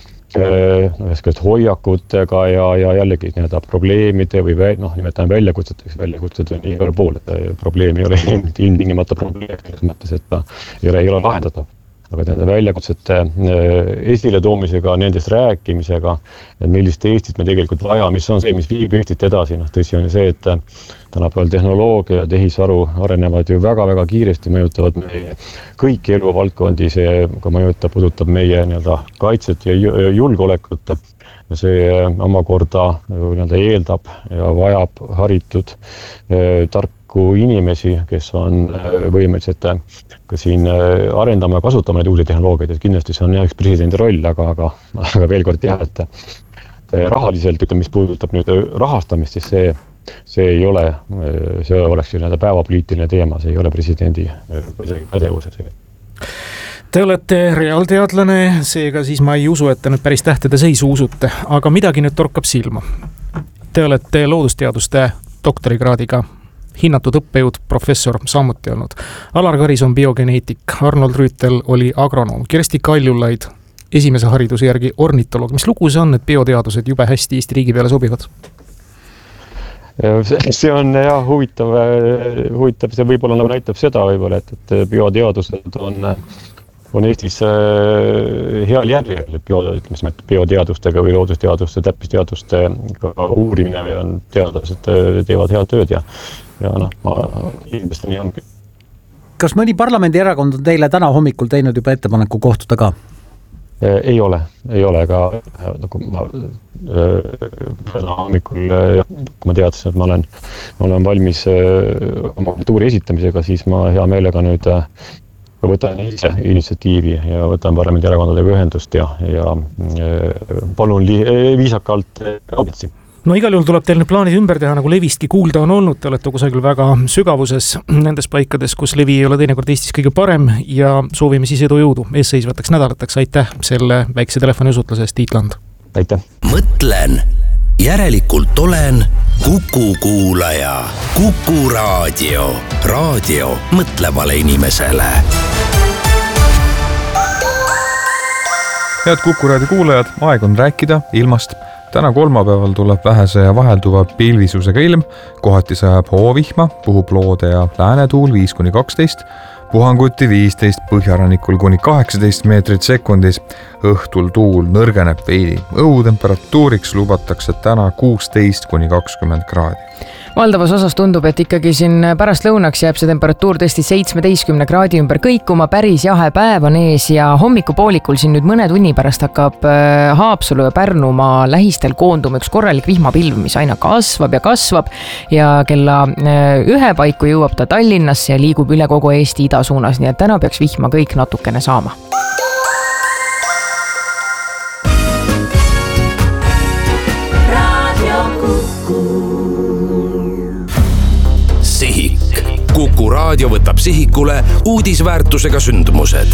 no, hoiakutega ja, ja jällegi nii-öelda probleemide või vä, noh, nimetame väljakutseteks, väljakutsed on igal pool, et probleem ei ole ilmtingimata probleem, selles mõttes, et ta ei ole, ei ole lahendatav. Aga nende väljakutsete esile toomisega, nendest rääkimisega, et millist Eestit me tegelikult vaja, mis on see, mis viib Eestit edasi. No, tõsi on see, et tänapäeval tehnoloogia ja tehisaru arenevad ju väga-väga kiiresti, mõjutavad meie kõiki eluvaldkondi, see ka mõjutab, puudutab meie nii-öelda kaitset ja julgeolekut. See omakorda nii-öelda eeldab ja vajab haritud tarku inimesi, kes on võimelised ka siin arendama ja kasutama neid uusi tehnoloogiaid, et kindlasti see on üks presidendi roll, aga, aga, aga veel kord jah, et rahaliselt, ütleme, mis puudutab nüüd rahastamist, siis see, see ei ole, see oleks ju päevapoliitiline teema, see ei ole presidendi pädevuses. Te olete reaalteadlane, seega siis ma ei usu, et te nüüd päris tähtede seisu usute, aga midagi nüüd torkab silma. Te olete loodusteaduste doktorikraadiga hinnatud õppejõud, professor samuti olnud. Alar Karis on biogeneetik, Arnold Rüütel oli agronoom, Kersti Kaljulaid esimese hariduse järgi ornitoloog. Mis lugu see on, et bioteadused jube hästi Eesti riigi peale sobivad? See on jah huvitav, huvitav, see võib-olla nagu näitab seda võib-olla, et, et bioteadused on, on Eestis heal järjel, bio, ütleme, bioteadustega või loodusteaduste, täppisteaduste uurimine on teadlased teevad head tööd ja ja noh, ma ilmselt nii ongi. Kas mõni parlamendierakond on teile täna hommikul teinud juba ettepaneku kohtuda ka? Ei ole, ei ole, aga nagu ma täna hommikul, kui ma teadsin, et ma olen, ma olen valmis oma kultuuri esitamisega, siis ma hea meelega nüüd võtan ise initsiatiivi ja võtan parlamendierakondadega ühendust ja, ja palun li, viisakalt abitsi. No igal juhul tuleb teil nüüd plaanid ümber teha, nagu levistki kuulda on olnud, te olete kusagil väga sügavuses nendes paikades, kus levi ei ole teinekord Eestis kõige parem ja soovime siis edu jõudu eesseisvateks nädalateks. Aitäh selle väikse telefoniusutluse eest, Tiit Land. Aitäh. Mõtlen, järelikult olen Kuku kuulaja. Kuku raadio. Raadio mõtlevale inimesele. Head Kuku raadio kuulajad, aeg on rääkida ilmast. Täna kolmapäeval tuleb vähese ja vahelduva pilvisusega ilm, kohati sajab hoovihma, puhub loode ja läänetuul viis kuni kaksteist, puhanguti viisteist, põhjarannikul kuni kaheksateist meetrit sekundis, õhtul tuul nõrgeneb veidi. Õhutemperatuuriks lubatakse täna kuusteist kuni kakskümmend kraadi. valdavas osas tundub, et ikkagi siin pärast lõunaks jääb see temperatuur tõesti seitsmeteistkümne kraadi ümber kõikuma, päris jahe päev on ees ja hommikupoolikul siin nüüd mõne tunni pärast hakkab Haapsalu ja Pärnumaa lähistel koonduma üks korralik vihmapilv, mis aina kasvab ja kasvab ja kella ühe paiku jõuab ta Tallinnasse ja liigub üle kogu Eesti ida suunas, nii et täna peaks vihma kõik natukene saama. Sihik. Kuku raadio võtab sihikule uudisväärtusega sündmused.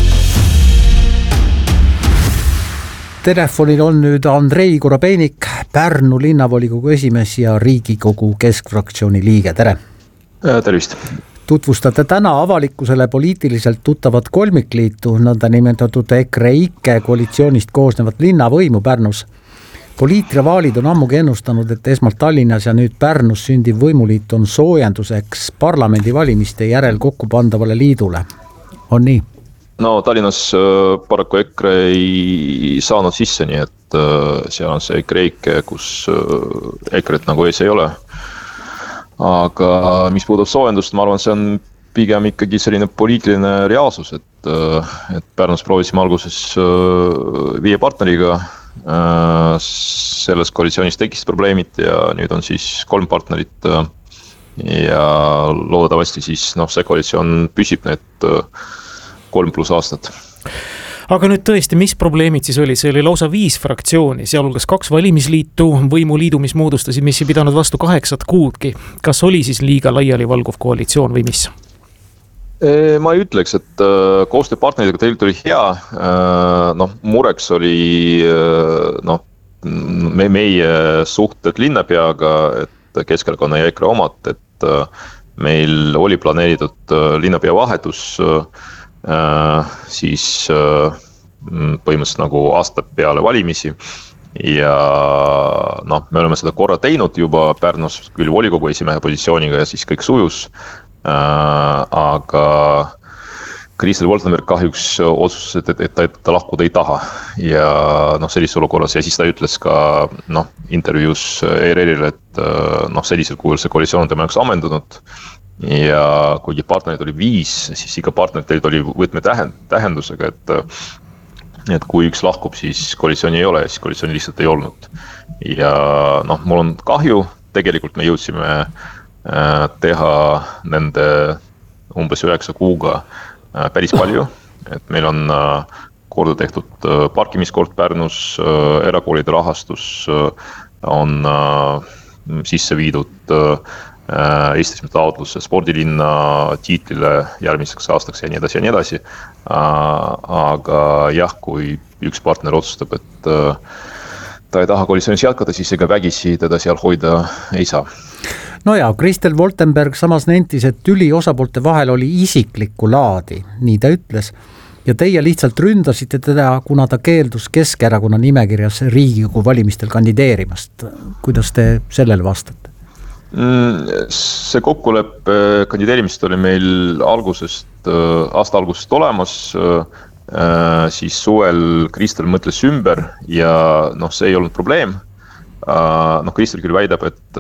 Telefonil on nüüd Andrei Korobeinik, Pärnu linnavolikogu esimees ja Riigikogu keskfraktsiooni liige. Tere! Tervist! Tutvustate täna avalikkusele poliitiliselt tuttavat kolmikliitu, nõnda nimetatud EKREIKE koalitsioonist koosnevat linnavõimu Pärnus. Poliitrivaalid on ammugi ennustanud, et esmalt Tallinnas ja nüüd Pärnus sündiv võimuliit on soojenduseks parlamendivalimiste järel kokku pandavale liidule. On nii? No Tallinnas paraku EKRE ei saanud sisse, nii et seal on see EKREIKE, kus EKRE-t nagu ees ei ole. Aga mis puudub soojendust, ma arvan, see on pigem ikkagi selline poliitiline reaalsus, et, et Pärnus proovisime alguses viie partneriga, selles koalitsioonis tekkis probleemid ja nüüd on siis kolm partnerit ja loodavasti siis noh, see koalitsioon püsib need kolm pluss aastat. Aga nüüd tõesti, mis probleemid siis oli? See oli lausa viis fraktsiooni, sealhulgas kaks valimisliitu, võimuliidu, mis moodustasid, mis ei pidanud vastu kaheksat kuudki. Kas oli siis liiga laiali valguv koalitsioon või mis? Ma ei ütleks, et koostööpartneritega tegelikult oli hea. No, mureks oli no, me, meie suhted linnapeaga, et Keskerakonna ja EKRE omad, et meil oli planeeritud linnapea vahetus siis põhimõtteliselt nagu aasta peale valimisi ja noh, me oleme seda korra teinud juba Pärnus küll volikogu esimehe positsiooniga ja siis kõik sujus. Aga Kristel Woltenberg kahjuks otsustas, et, et, et ta lahkuda ei taha ja noh, sellises olukorras ja siis ta ütles ka noh, intervjuus E R R-ile, et noh, sellisel kujul see koalitsioon on tema jaoks ammendunud ja kuigi partnerid oli viis, siis iga partner teilt oli võtme tähendusega, et et kui üks lahkub, siis koalitsiooni ei ole ja siis koalitsiooni lihtsalt ei olnud ja noh, mul on kahju, tegelikult me jõudsime teha nende umbes üheksa kuuga päris palju, et meil on korda tehtud parkimiskord Pärnus, erakoolide rahastus on sisse viidud esitasime taotluse spordilinna tiitlile järgmiseks aastaks ja nii edasi ja nii edasi. Aga jah, kui üks partner otsustab, et ta ei taha koalitsioonis jätkata, siis ega vägisi teda seal hoida ei saa. No ja, Kristel Woltenberg samas nentis, et tüli osapoolte vahel oli isiklikku laadi, nii ta ütles. Ja teie lihtsalt ründasite teda, kuna ta keeldus Keskerakonna nimekirjas Riigikogu valimistel kandideerimast. Kuidas te sellele vastate? See kokkuleppe kandideerimist oli meil algusest, aasta algusest olemas, siis suvel Kristel mõtles ümber ja noh, see ei olnud probleem. Noh, Kristel küll väidab, et,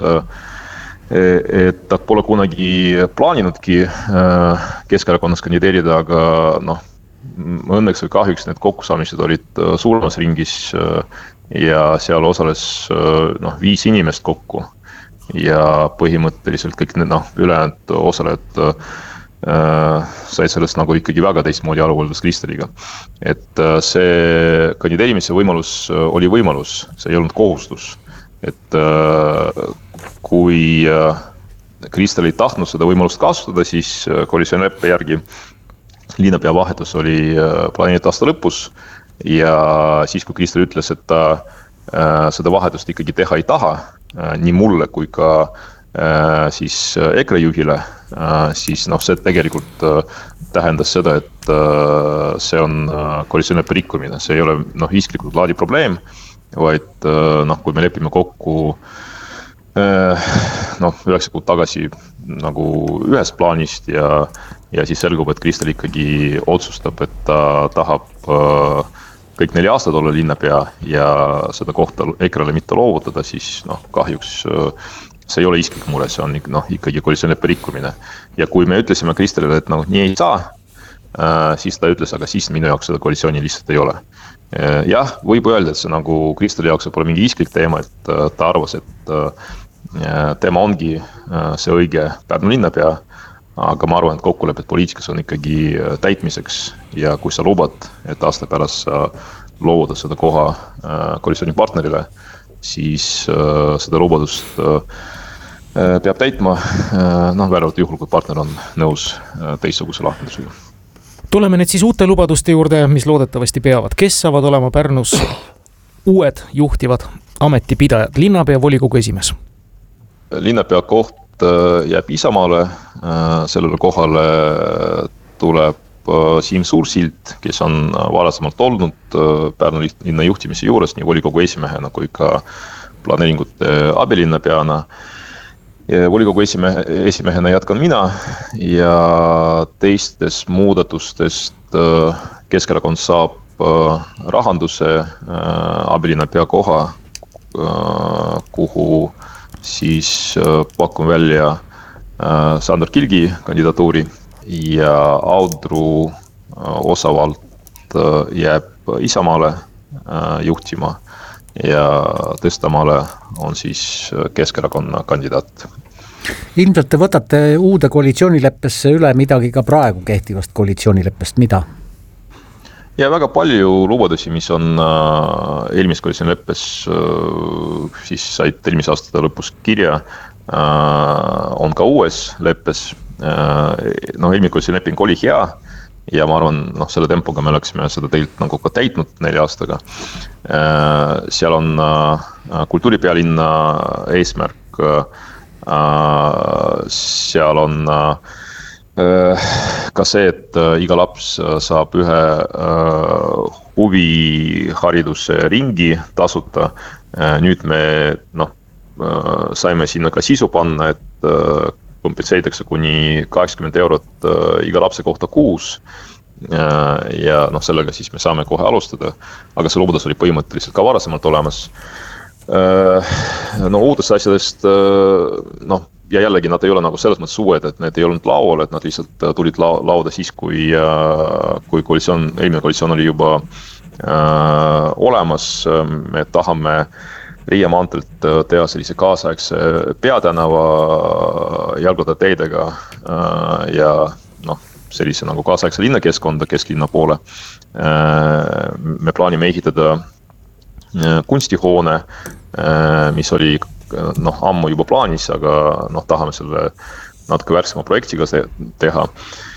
et ta pole kunagi plaaninudki Keskerakonnas kandideerida, aga noh, õnneks või kahjuks need kokkusaamised olid suuremas ringis ja seal osales noh, viis inimest kokku. Ja põhimõtteliselt kõik need no, ülejäänud osalejad äh, said sellest nagu ikkagi väga teistmoodi aru võrreldes Kristeliga. Et äh, see kandideerimise võimalus äh, oli võimalus, see ei olnud kohustus. Et äh, kui äh, Kristel ei tahtnud seda võimalust kasutada, siis äh, koalitsioonileppe järgi linnapea vahetus oli äh, planeeritud aasta lõpus ja siis, kui Kristel ütles, et ta äh, seda vahetust ikkagi teha ei taha, nii mulle kui ka äh, siis EKRE juhile, äh, siis noh, see tegelikult äh, tähendas seda, et äh, see on äh, koalitsioonileppe rikkumine, see ei ole noh, isiklikult laadi probleem, vaid äh, noh, kui me lepime kokku äh, noh, üheksa kuud tagasi nagu ühest plaanist ja, ja siis selgub, et Kristel ikkagi otsustab, et ta tahab äh, kõik neli aastat olla linnapea ja seda kohta EKRE-le mitte loovutada, siis noh, kahjuks see ei ole isiklik mure, see on noh, ikkagi koalitsioonileppe rikkumine. Ja kui me ütlesime Kristelile, et noh, nii ei saa, siis ta ütles, aga siis minu jaoks seda koalitsiooni lihtsalt ei ole. Jah, võib öelda, et see nagu Kristeli jaoks pole mingi isiklik teema, et ta arvas, et tema ongi see õige Pärnu linnapea, aga ma arvan, et kokkulepet poliitikas on ikkagi täitmiseks ja kui sa lubad, et aasta pärast sa looda seda koha koalitsioonipartnerile, siis seda lubadust peab täitma, noh, vääralt juhul, kui partner on nõus teistsuguse lahendusega. Tuleme nüüd siis uute lubaduste juurde, mis loodetavasti peavad. Kes saavad olema Pärnus uued juhtivad ametipidajad, linnapea, volikogu esimees? Linnapea koht jääb Isamaale, sellele kohale tuleb Siim Suursild, kes on varasemalt olnud Pärnu linna juhtimise juures nii volikogu esimehena kui ka planeeringute abilinnapeana. Volikogu esimehe, esimehena jätkan mina ja teistest muudatustest Keskerakond saab rahanduse abilinnapea koha, kuhu siis pakun välja Sandor Kilgi kandidatuuri ja Audru osavalt jääb Isamaale juhtima ja Tõstamaale on siis Keskerakonna kandidaat. Ilmselt te võtate uude koalitsioonileppesse üle midagi ka praegu kehtivast koalitsioonileppest, mida? Ja väga palju lubadusi, mis on eelmise koalitsioonileppes, siis said eelmise aasta lõpus kirja, on ka uues leppes. No, eelmine koalitsioonileping oli hea ja ma arvan, noh, selle tempoga me oleksime seda teilt nagu ka täitnud nelja aastaga. Seal on kultuuripealinna eesmärk, seal on ka see, et iga laps saab ühe huvihariduse ringi tasuta. Nüüd me noh, saime sinna ka sisu panna, et kompenseeritakse kuni kaheksakümmend eurot iga lapse kohta kuus ja noh, sellega siis me saame kohe alustada, aga see lubadus oli põhimõtteliselt ka varasemalt olemas. No uutest asjadest, noh, ja jällegi nad ei ole nagu selles mõttes uued, et need ei olnud laual, et nad lihtsalt tulid lauda siis, kui, kui koalitsioon, eelmine koalitsioon oli juba äh, olemas. Me tahame Riia maantelt teha sellise kaasaegse peatänava jalgrattateedega ja noh, sellise nagu kaasaegse linnakeskkonda kesklinna poole. Me plaanime ehitada kunstihoone, mis oli noh, ammu juba plaanis, aga noh, tahame selle natuke värskema projektiga teha.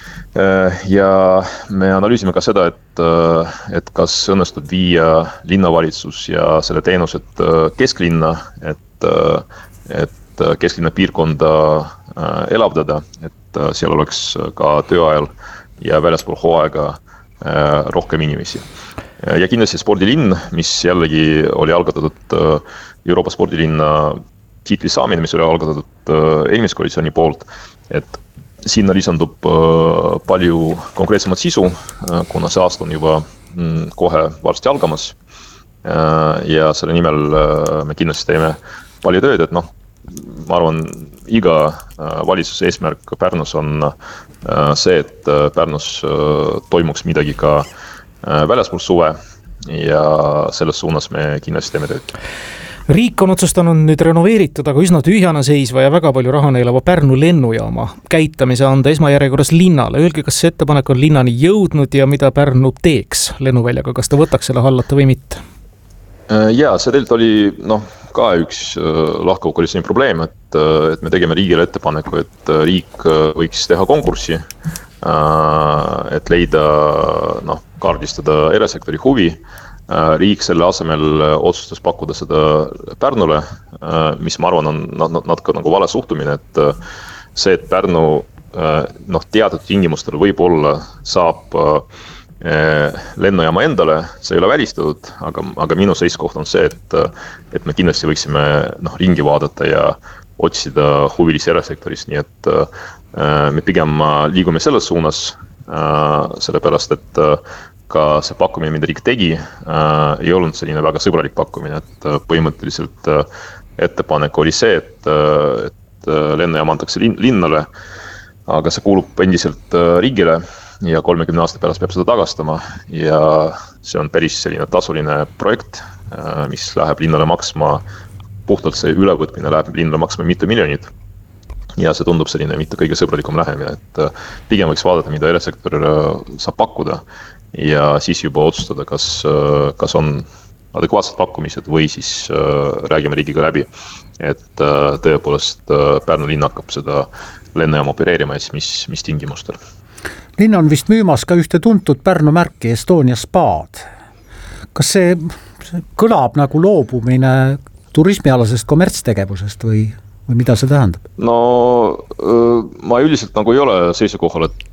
Ja me analüüsime ka seda, et, et kas õnnestub viia linnavalitsus ja selle teenused kesklinna, et, et kesklinna piirkonda elavdada, et seal oleks ka tööajal ja väljaspool hooaega rohkem inimesi. Ja kindlasti spordilinn, mis jällegi oli algatatud Euroopa spordilinna tiitli saamine, mis oli algatatud eelmise koalitsiooni poolt, et sinna lisandub palju konkreetsemat sisu, kuna see aasta on juba kohe varsti algamas ja selle nimel me kindlasti teeme palju tööd, et noh, ma arvan, iga valitsuse eesmärk Pärnus on see, et Pärnus toimuks midagi ka väljaspool suve ja selles suunas me kindlasti teeme tööd. Riik on otsustanud nüüd renoveeritud, aga üsna tühjana seisva ja väga palju raha neilava Pärnu lennujaama käitamise anda esmajärjekorras linnale. Öelge, kas see ettepanek on linnani jõudnud ja mida Pärnu teeks lennuväljaga, kas ta võtaks selle hallata või mitte? Ja, see teilt oli noh, ka üks lahkuv koalitsiooni probleem, et, et me tegime riigile ettepaneku, et riik võiks teha konkurssi, et leida, noh, kaardistada erasektori huvi. Riik selle asemel otsustas pakkuda seda Pärnule, mis ma arvan on natuke nagu vale suhtumine, et see, et Pärnu noh, teatud tingimustel võib-olla saab lennujaama endale, see ei ole välistatud, aga, aga minu seisukoht on see, et, et me kindlasti võiksime noh, ringi vaadata ja otsida huvilisi erasektoris, nii et me pigem liigume selles suunas, sellepärast, et ka see pakkumine, mida riik tegi, ei olnud selline väga sõbralik pakkumine, et põhimõtteliselt ettepanek oli see, et, et lennujaam antakse linnale, aga see kuulub endiselt riigile ja kolmekümne aasta pärast peab seda tagastama ja see on päris selline tasuline projekt, mis läheb linnale maksma, puhtalt see ülevõtmine läheb linnale maksma mitu miljonit. Ja see tundub selline mitte kõige sõbralikum lähemine, et pigem võiks vaadata, mida erasektor saab pakkuda ja siis juba otsustada, kas, kas on adekvaatsed pakkumised või siis räägime riigiga läbi, et tõepoolest Pärnu linn hakkab seda lennujaama opereerima ja siis mis, mis tingimustel. Linn on vist müümas ka ühte tuntud Pärnu märki Estonia spaad. Kas see, see kõlab nagu loobumine turismialasest kommertstegevusest või või mida see tähendab? No ma üldiselt nagu ei ole seisukohal, et,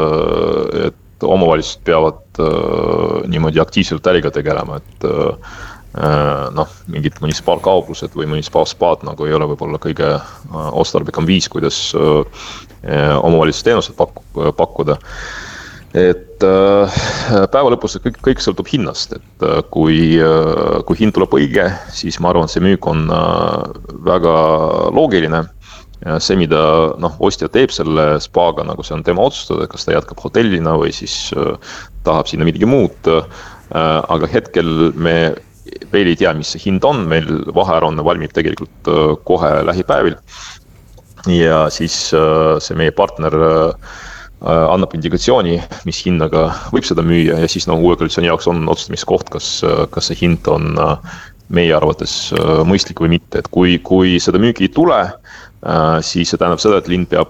et omavalitsused peavad niimoodi aktiivselt äriga tegelema, et noh, mingid munitsipaalkauplused või munitsipaalspaad nagu ei ole võib-olla kõige otstarbekam viis, kuidas omavalitsusteenused pakkuda. Et päeva lõpus kõik, kõik sõltub hinnast, et kui, kui hind tuleb õige, siis ma arvan, see müük on väga loogiline. See, mida noh, ostja teeb selle spaaga, nagu see on tema otsustada, kas ta jätkab hotellina või siis tahab sinna midagi muud. Aga hetkel me veel ei tea, mis see hind on, meil vahearuanne valmib tegelikult kohe lähipäevil. Ja siis see meie partner annab indikatsiooni, mis hinnaga võib seda müüa ja siis no, uue koalitsiooni jaoks on otsustamiskoht, kas, kas see hind on meie arvates mõistlik või mitte. Et kui, kui seda müügi ei tule, siis see tähendab seda, et linn peab,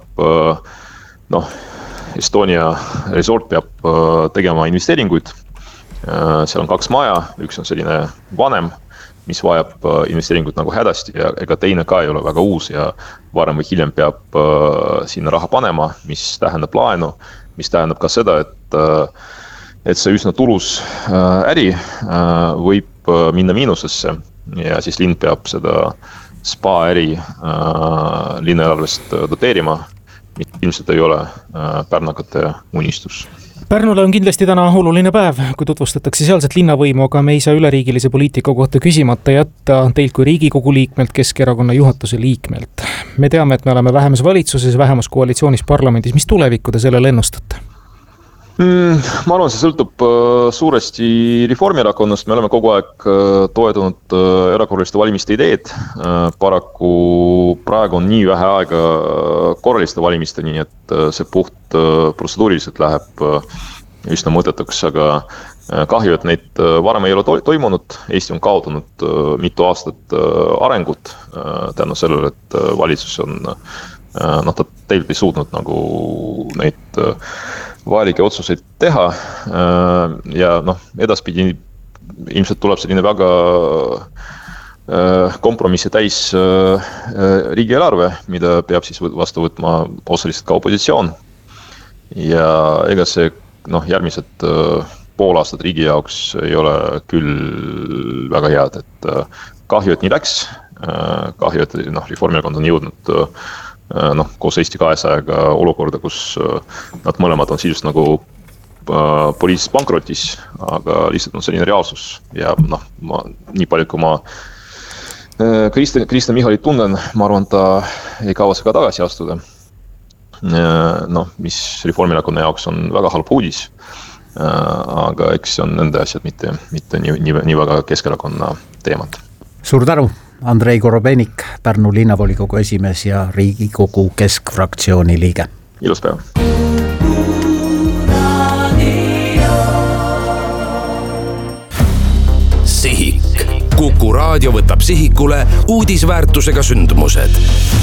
noh, Estonia resort peab tegema investeeringuid. Seal on kaks maja, üks on selline vanem, mis vajab investeeringut nagu hädasti ja ega teine ka ei ole väga uus ja varem või hiljem peab sinna raha panema, mis tähendab laenu, mis tähendab ka seda, et, et see üsna tulus äri võib minna miinusesse ja siis linn peab seda spa äri linnaeelarvest doteerima, ilmselt ei ole pärnakate unistus. Pärnule on kindlasti täna oluline päev, kui tutvustatakse sealset linnavõimu, aga me ei saa üleriigilise poliitika kohta küsimata jätta teilt kui Riigikogu liikmelt, Keskerakonna juhatuse liikmelt. Me teame, et me oleme vähemusvalitsuses, vähemuskoalitsioonis parlamendis. Mis tulevikku te sellele ennustate? Mm, ma arvan, see sõltub suuresti Reformierakonnast. Me oleme kogu aeg toetunud erakorraliste valimiste ideed. Paraku praegu on nii vähe aega korraliste valimiste, nii et see puht protseduuriliselt läheb üsna mõtetuks, aga kahju, et neid varem ei ole toimunud. Eesti on kaotanud mitu aastat arengut tänu sellele, et valitsus on, noh, ta teilt ei suutnud nagu neid vajalike otsuseid teha ja noh, edaspidi ilmselt tuleb selline väga kompromissi täis riigieelarve, mida peab siis vastu võtma osaliselt ka opositsioon ja ega see noh, järgmised pool aastat riigi jaoks ei ole küll väga head, et kahju, et nii läks, kahju, et noh, Reformierakond on jõudnud noh, koos Eesti kahesajaga olukorda, kus nad mõlemad on sisuliselt nagu poliitilises pankrotis, aga lihtsalt on selline reaalsus ja noh, ma, nii palju kui ma Kristen, Kristen Michalit tunnen, ma arvan, ta ei kavatse ka tagasi astuda, noh, mis Reformierakonna jaoks on väga halb uudis, aga eks see on nende asjad, mitte, mitte nii, nii, nii väga Keskerakonna teemad. Suur tänu! Andrei Korobenik, Pärnu linnavolikogu esimees ja Riigikogu keskfraktsiooni liige. Ilus päev. Sihik. Kuku raadio võtab sihikule uudisväärtusega sündmused.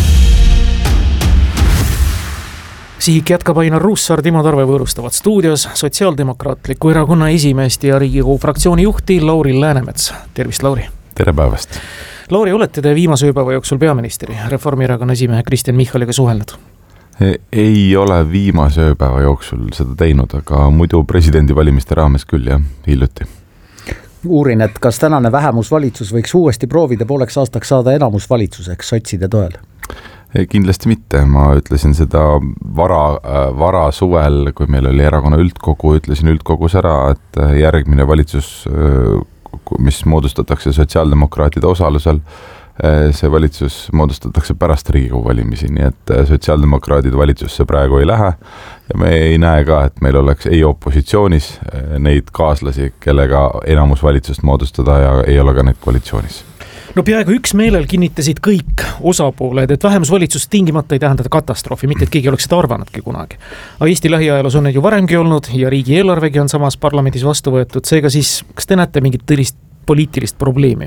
Sihik jätkab Ainar Ruussaar, Timo Tarve võõrustavad stuudios Sotsiaaldemokraatliku erakonna esimeest ja Riigikogu fraktsiooni juhti Lauri Läänemets. Tervist, Lauri! Tere päevast! Lauri, olete te viimase ööpäeva jooksul peaministri Reformierakonna esimehe Kristen Michaliga suhelnud? Ei ole viimase ööpäeva jooksul seda teinud, aga muidu presidendivalimiste raames küll ja hiljuti. Uurin, et kas tänane vähemusvalitsus võiks uuesti proovida pooleks aastaks saada enamusvalitsuseks sotside toel? Kindlasti mitte, ma ütlesin seda vara, vara suvel, kui meil oli erakonna üldkogu, ütlesin üldkogus ära, et järgmine valitsus, mis moodustatakse sotsiaaldemokraatide osalusel, see valitsus moodustatakse pärast Riigikogu valimisi, nii et sotsiaaldemokraadid valitsusse praegu ei lähe ja me ei näe ka, et meil oleks ei opositsioonis neid kaaslasi, kellega enamus valitsust moodustada ja ei ole ka neid koalitsioonis. No peaaegu üks meelel kinnitasid kõik osapooled, et vähemusvalitsus tingimata ei tähenda katastroofi, mitte et keegi oleks seda arvanudki kunagi. Aga Eesti lähiajaloos on need ju varemgi olnud ja riigieelarvegi on samas parlamendis vastu võetud, seega siis kas te näete mingit tõlist poliitilist probleemi?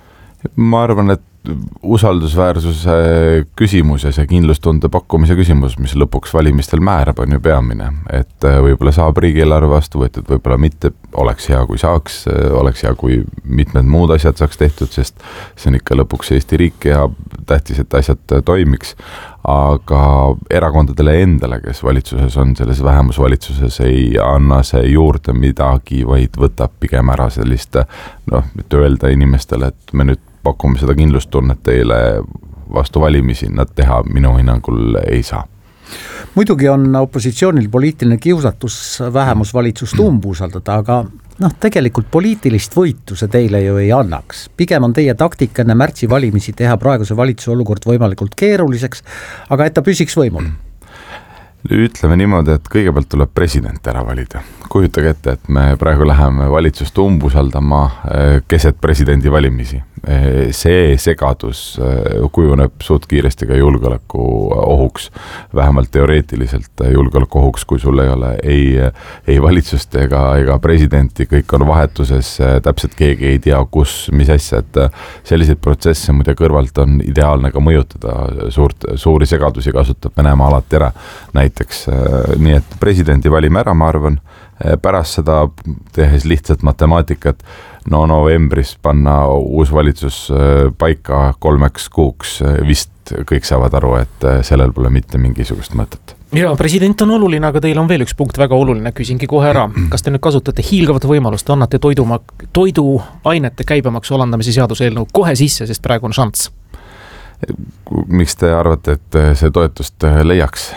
Ma arvan, et usaldusväärsuse küsimus ja see kindlustunde pakkumise küsimus, mis lõpuks valimistel määrab, on ju peamine. Et võib-olla saab riigieelarve vastu võetud, võib-olla mitte, oleks hea, kui saaks, oleks hea, kui mitmed muud asjad saaks tehtud, sest see on ikka lõpuks Eesti riik ja tähtis, et asjad toimiks. Aga erakondadele endale, kes valitsuses on, selles vähemusvalitsuses ei anna see juurde midagi, vaid võtab pigem ära sellist, noh, et öelda inimestele, et me nüüd pakume seda kindlustunnet teile vastu valimisi, nad teha minu hinnangul ei saa. Muidugi on opositsioonil poliitiline kiusatus vähemusvalitsust umbusaldada, aga noh, tegelikult poliitilist võitu see teile ju ei annaks. Pigem on teie taktika enne märtsi valimisi teha praeguse valitsuse olukord võimalikult keeruliseks, aga et ta püsiks võimul. Ütleme niimoodi, et kõigepealt tuleb president ära valida. Kujutage ette, et me praegu läheme valitsust umbusaldama keset presidendi valimisi. See segadus kujuneb suht kiiresti ka julgeoleku ohuks, vähemalt teoreetiliselt julgeoleku ohuks, kui sul ei ole ei, ei valitsust ega, ega presidenti, kõik on vahetuses, täpselt keegi ei tea, kus, mis asja, et selliseid protsesse muide kõrvalt on ideaalne ka mõjutada, suurt, suuri segadusi kasutab Venemaa alati ära, näiteks, nii et presidendi valime ära, ma arvan, pärast seda tehes lihtsalt matemaatikat, no novembris panna uus valitsus paika kolmeks kuuks, vist kõik saavad aru, et sellel pole mitte mingisugust mõtet. Ja president on oluline, aga teil on veel üks punkt väga oluline, küsingi kohe ära. Kas te nüüd kasutate hiilgavat võimalust, annate toiduma, toiduainete käibemaksu alandamise seaduse eelnõu kohe sisse, sest praegu on šants? Miks te arvate, et see toetust leiaks?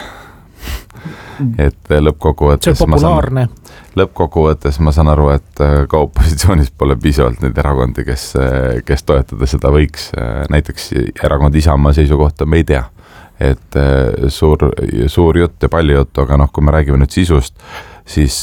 Et lõppkokkuvõttes see on populaarne. Ma saan, lõppkokkuvõttes ma saan aru, et ka opositsioonis pole piisavalt neid erakondi, kes, kes toetada seda võiks. Näiteks erakond Isamaa seisukohta me ei tea, et suur, suur jutt ja palju juttu, aga noh, kui me räägime nüüd sisust, siis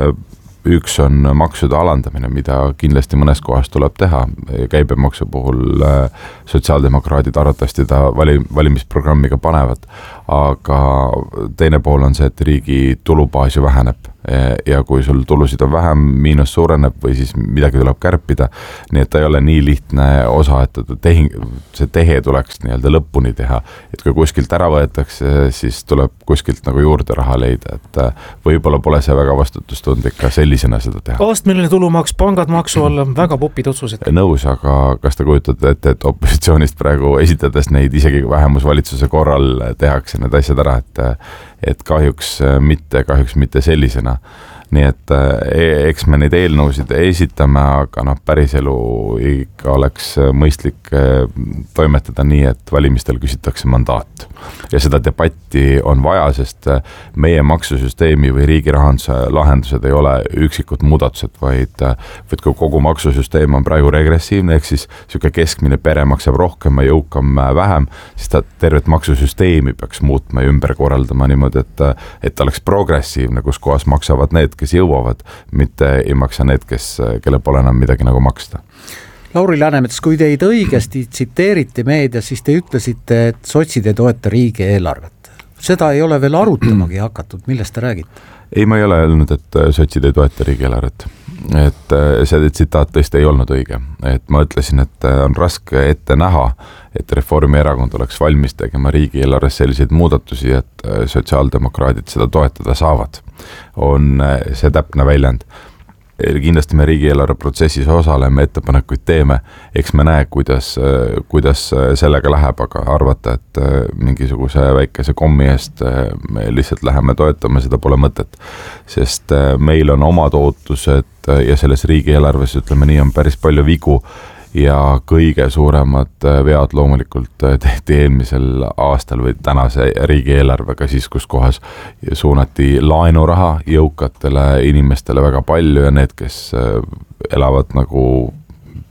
üks on maksude alandamine, mida kindlasti mõnes kohas tuleb teha. Käibemaksu puhul sotsiaaldemokraadid arvatavasti ta vali, valimisprogrammiga panevad, aga teine pool on see, et riigi tulubaas ju väheneb ja kui sul tulusid on vähem, miinus suureneb või siis midagi tuleb kärpida, nii et ta ei ole nii lihtne osa, et tehing, see tehe tuleks nii-öelda lõpuni teha, et kui kuskilt ära võetakse, siis tuleb kuskilt nagu juurde raha leida, et võib-olla pole see väga vastutustundlik ka sellisena seda teha. Astmeline tulumaks, pangad maksu alla, väga popid otsused. Nõus, aga kas te kujutate ette, et opositsioonist praegu esitades neid isegi vähemusvalitsuse korral tehakse need asjad ära, et et kahjuks mitte, kahjuks mitte sellisena. Nii et eks me neid eelnõusid esitame, aga noh, päriselu ikka oleks mõistlik toimetada nii, et valimistel küsitakse mandaat. Ja seda debatti on vaja, sest meie maksusüsteemi või riigi rahanduse lahendused ei ole üksikud muudatused, vaid, vaid kui kogu maksusüsteem on praegu regressiivne, ehk siis siuke keskmine pere maksab rohkem ja jõukam vähem, siis ta tervet maksusüsteemi peaks muutma ja ümber korraldama niimoodi, et, et oleks progressiivne, kus kohas maksavad need, kes jõuavad, mitte ei maksa need, kes, kelle pole enam midagi nagu maksta. Lauri Läänemets, kui teid õigesti tsiteeriti meedias, siis te ütlesite, et sotsid ei toeta riigieelarvet. Seda ei ole veel arutamagi hakatud, millest te räägite? Ei, ma ei ole öelnud, et sotsid ei toeta riigieelarvet. Et see tsitaat tõesti ei olnud õige. Et ma ütlesin, et on raske ette näha, et Reformierakond oleks valmis tegema riigieelarves selliseid muudatusi, et sotsiaaldemokraadid seda toetada saavad. On see täpne väljend. Kindlasti me riigieelarve protsessis osaleme, ettepanekuid teeme, eks me näe, kuidas, kuidas sellega läheb, aga arvata, et mingisuguse väikese kommi eest me lihtsalt läheme toetama, seda pole mõtet. Sest meil on omad ootused ja selles riigieelarves, ütleme nii, on päris palju vigu ja kõige suuremad vead loomulikult tehti eelmisel aastal või tänase riigieelarvega siis, kus kohas suunati laenuraha jõukatele inimestele väga palju ja need, kes elavad nagu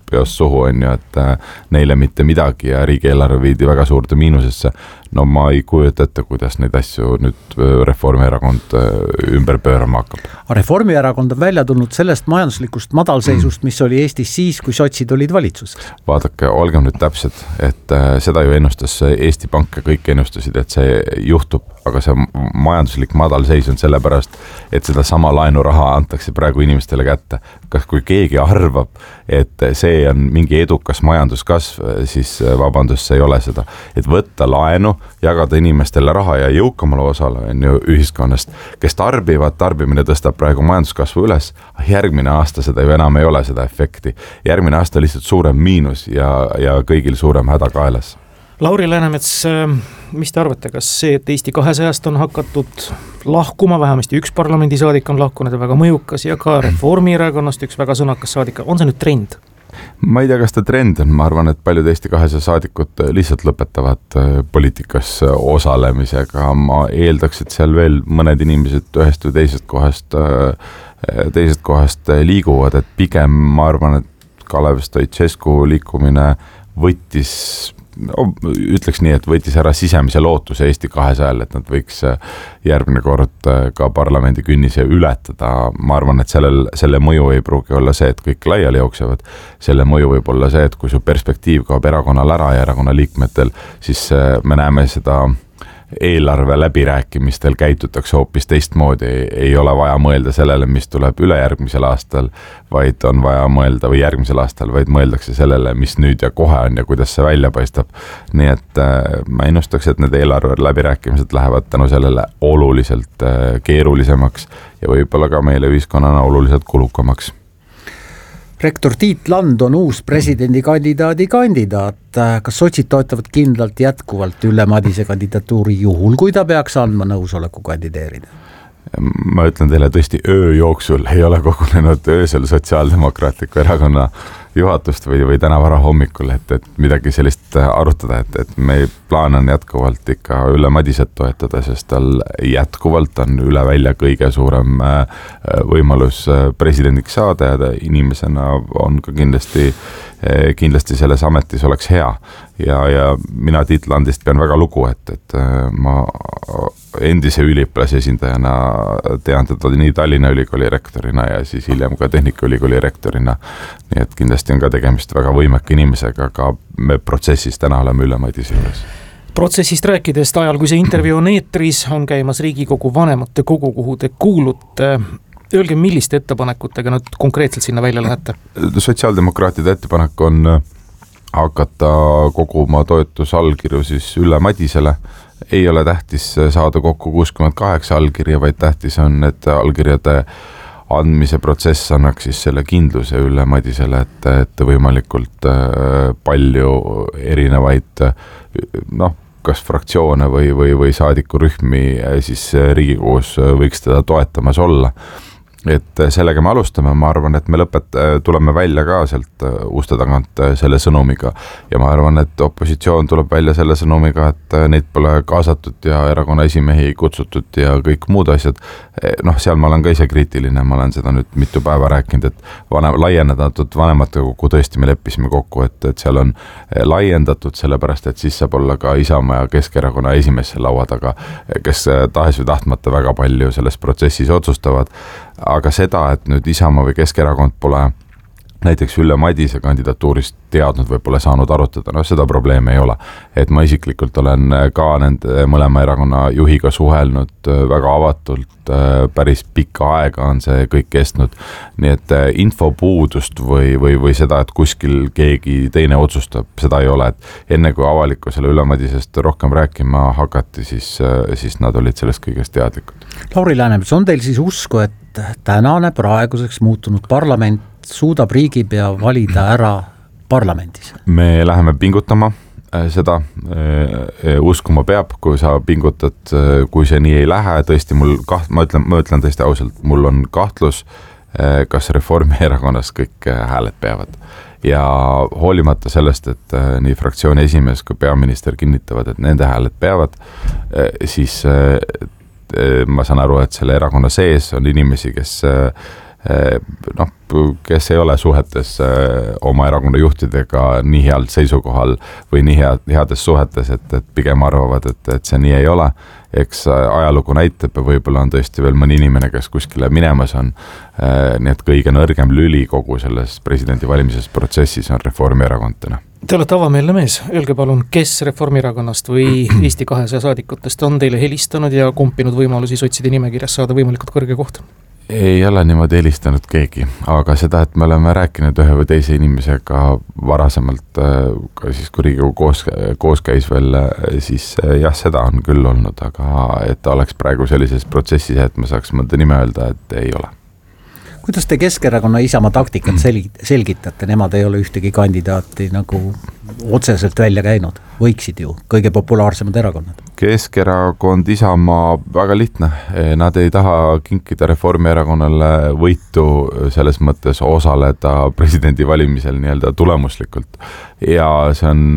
peost suhu on ju, et neile mitte midagi ja riigieelarve viidi väga suurde miinusesse. No ma ei kujuta ette, kuidas neid asju nüüd Reformierakond ümber pöörama hakkab. Reformierakond on välja tulnud sellest majanduslikust madalseisust, mis oli Eestis siis, kui sotsid olid valitsuses. Vaadake, olgem nüüd täpsed, et seda ju ennustas Eesti Pank ja kõik ennustasid, et see juhtub, aga see majanduslik madalseis on sellepärast, et seda sama laenuraha antakse praegu inimestele kätte. Kas kui keegi arvab, et see on mingi edukas majanduskasv, siis vabandust, see ei ole seda. Et võtta laenu, jagada inimestele raha ja jõukamale osale on ju ühiskonnast, kes tarbivad, tarbimine tõstab praegu majanduskasvu üles, järgmine aasta seda ju enam ei ole seda efekti. Järgmine aasta lihtsalt suurem miinus ja, ja kõigil suurem häda kaelas. Lauri Läänemets, mis te arvate, kas see, et Eesti kahesajast on hakatud lahkuma, vähemasti üks parlamendisaadik on lahkunud ja väga mõjukas ja ka Reformierakonnast üks väga sõnakas saadik, on see nüüd trend? Ma ei tea, kas ta trend on, ma arvan, et paljud Eesti kahesaja saadikud lihtsalt lõpetavad poliitikas osalemisega, ma eeldaks, et seal veel mõned inimesed ühest või teisest kohast, teisest kohast liiguvad, et pigem ma arvan, et Kalev Stoicescu liikumine võttis no, ütleks nii, et võttis ära sisemise lootuse Eesti kahesajal, et nad võiks järgmine kord ka parlamendi künnise ületada. Ma arvan, et sellel, selle mõju ei pruugi olla see, et kõik laiali jooksevad. Selle mõju võib olla see, et kui su perspektiiv kaob erakonnal ära ja erakonna liikmetel, siis me näeme seda eelarve läbirääkimistel käitutakse hoopis teistmoodi, ei ole vaja mõelda sellele, mis tuleb ülejärgmisel aastal, vaid on vaja mõelda või järgmisel aastal, vaid mõeldakse sellele, mis nüüd ja kohe on ja kuidas see välja paistab. Nii et ma ennustaks, et need eelarve läbirääkimised lähevad tänu sellele oluliselt keerulisemaks ja võib-olla ka meile ühiskonnana oluliselt kulukamaks. Rektor Tiit Land on uus presidendikandidaadi kandidaat. Kas sotsid toetavad kindlalt jätkuvalt Ülle Madise kandidatuuri juhul, kui ta peaks andma nõusoleku kandideerida? Ma ütlen teile tõesti, öö jooksul ei ole kogunenud öösel Sotsiaaldemokraatliku erakonna juhatust või, või täna vara hommikul, et, et midagi sellist arutada, et, et me plaan on jätkuvalt ikka Ülle Madiset toetada, sest tal jätkuvalt on üle välja kõige suurem võimalus presidendiks saada ja ta inimesena on ka kindlasti, kindlasti selles ametis oleks hea. Ja, ja mina Tiit Landist pean väga lugu, et, et ma endise üliõpilase esindajana tean teda nii Tallinna Ülikooli rektorina ja siis hiljem ka Tehnikaülikooli rektorina. Nii et kindlasti on ka tegemist väga võimeka inimesega, aga me protsessis täna oleme Ülle Madise juures. Protsessist rääkides ajal, kui see intervjuu on eetris, on käimas Riigikogu vanemate kogu, kuhu te kuulute. Öelge, milliste ettepanekutega nüüd konkreetselt sinna välja lähete? Sotsiaaldemokraatide ettepanek on hakata koguma toetusallkirju siis Ülle Madisele. Ei ole tähtis saada kokku kuuskümmend kaheksa allkirja, vaid tähtis on, et allkirjade andmise protsess annaks siis selle kindluse Ülle Madisele, et, et võimalikult palju erinevaid noh, kas fraktsioone või, või, või saadikurühmi siis Riigikogus võiks teda toetamas olla. Et sellega me alustame, ma arvan, et me lõpet tuleme välja ka sealt uste tagant selle sõnumiga ja ma arvan, et opositsioon tuleb välja selle sõnumiga, et neid pole kaasatud ja erakonna esimehi kutsutud ja kõik muud asjad. Noh, seal ma olen ka ise kriitiline, ma olen seda nüüd mitu päeva rääkinud, et vanem, laiendatud vanemate kogu tõesti me leppisime kokku, et, et seal on laiendatud sellepärast, et siis saab olla ka Isamaa ja Keskerakonna esimees laua taga, kes tahes või tahtmata väga palju selles protsessis otsustavad. Aga seda, et nüüd Isamaa või Keskerakond pole näiteks Ülle Madise kandidatuurist teadnud või pole saanud arutada, no seda probleemi ei ole. Et ma isiklikult olen ka nende mõlema erakonna juhiga suhelnud väga avatult, päris pikka aega on see kõik kestnud. Nii et infopuudust või, või, või seda, et kuskil keegi teine otsustab, seda ei ole. Et enne kui avalikkusele Ülle Madisest rohkem rääkima hakati, siis, siis nad olid sellest kõigest teadlikud. Lauri Läänemets, on teil siis usku, et tänane praeguseks muutunud parlament suudab riigipea valida ära parlamendis? Me läheme pingutama seda, uskuma peab, kui sa pingutad, kui see nii ei lähe, tõesti mul kaht, ma ütlen, ma ütlen tõesti ausalt, mul on kahtlus, kas Reformierakonnas kõik hääled peavad. Ja hoolimata sellest, et nii fraktsiooni esimees kui peaminister kinnitavad, et nende hääled peavad, siis ma saan aru, et selle erakonna sees on inimesi, kes noh, kes ei ole suhetes oma erakonna juhtidega nii heal seisukohal või nii head, heades suhetes, et, et pigem arvavad, et, et see nii ei ole. Eks ajalugu näitab ja võib-olla on tõesti veel mõni inimene, kes kuskile minemas on. Nii et kõige nõrgem lüli kogu selles presidendi valimises protsessis on Reformierakond täna. Te olete avameelne mees, öelge palun, kes Reformierakonnast või Eesti kahesaja saadikutest on teile helistanud ja kumpinud võimalusi sotside nimekirjas saada võimalikult kõrge koht? Ei ole niimoodi helistanud keegi, aga seda, et me oleme rääkinud ühe või teise inimesega varasemalt, ka siis kui Riigikogu koos, koos käis veel, siis jah, seda on küll olnud, aga et oleks praegu sellises protsessis, et me saaks mõnda nime öelda, et ei ole. Kuidas te Keskerakonna Isamaa taktikat selgitate? Nemad ei ole ühtegi kandidaati nagu otseselt välja käinud. Võiksid ju, kõige populaarsemad erakonnad. Keskerakond, Isamaa, väga lihtne. Nad ei taha kinkida Reformierakonnale võitu selles mõttes osaleda presidendi valimisel nii-öelda tulemuslikult. Ja see on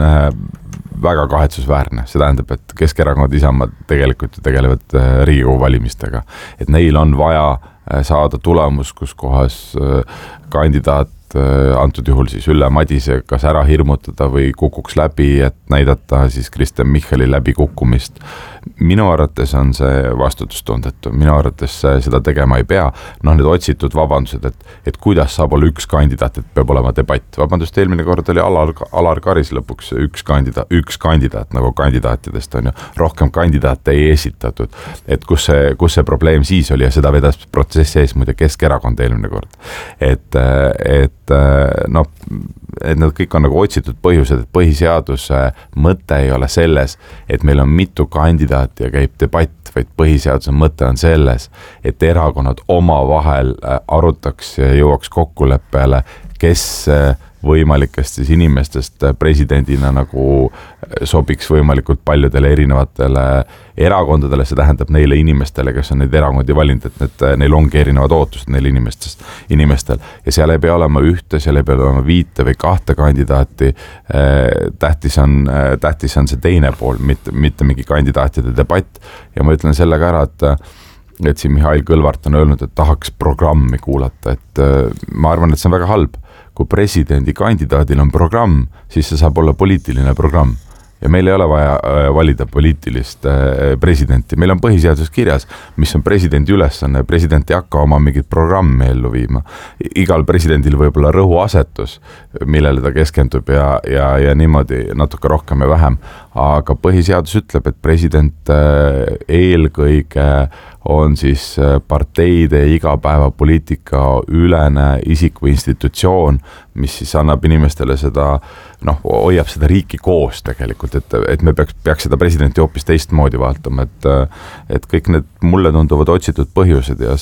väga kahetsusväärne. See tähendab, et Keskerakond, Isamaa tegelikult tegelevad Riigikogu valimistega. Et neil on vaja saada tulemus, kus kohas kandidaat, antud juhul siis Ülle Madise, kas ära hirmutada või kukuks läbi, et näidata siis Kristen Michali läbi kukkumist. Minu arvates on see vastutustundetu, minu arvates seda tegema ei pea. Noh, need otsitud vabandused, et, et kuidas saab olla üks kandidaat, et peab olema debatt. Vabandust, eelmine kord oli Alar, Alar Karis lõpuks üks kandidaat, üks kandidaat, nagu kandidaatidest on ju, rohkem kandidaate ei esitatud. Et kus see, kus see probleem siis oli ja seda vedas protsessi ees muide Keskerakond eelmine kord. Et, et noh, et need kõik on nagu otsitud põhjused, et põhiseaduse mõte ei ole selles, et meil on mitu kandidaati ja käib debatt, vaid põhiseaduse mõte on selles, et erakonnad oma vahel arutaks ja jõuaks kokkuleppele, kes võimalikest siis inimestest presidendina nagu sobiks võimalikult paljudele erinevatele erakondadele, see tähendab neile inimestele, kes on neid erakondi valinud, et need, neil ongi erinevad ootused neil inimestest, inimestel ja seal ei pea olema ühte, seal ei pea olema viite või kahte kandidaati, tähtis on, tähtis on see teine pool, mitte, mitte mingi kandidaatide debatt ja ma ütlen sellega ära, et et siin Mihhail Kõlvart on öelnud, et tahaks programmi kuulata, et ma arvan, et see on väga halb. Kui presidendi kandidaadil on programm, siis see saab olla poliitiline programm. Ja meil ei ole vaja valida poliitilist presidenti. Meil on põhiseadus kirjas, mis on presidendi ülesanne. President ei hakka oma mingit programmi ellu viima. Igal presidendil võib olla rõhuasetus, millele ta keskendub ja, ja, ja niimoodi natuke rohkem ja vähem. Aga põhiseadus ütleb, et president eelkõige on siis parteide igapäevapoliitika ülene isik või institutsioon, mis siis annab inimestele seda, noh, hoiab seda riiki koos tegelikult, et, et me peaks, peaks seda presidenti hoopis teistmoodi vaatama, et, et kõik need mulle tunduvad otsitud põhjused ja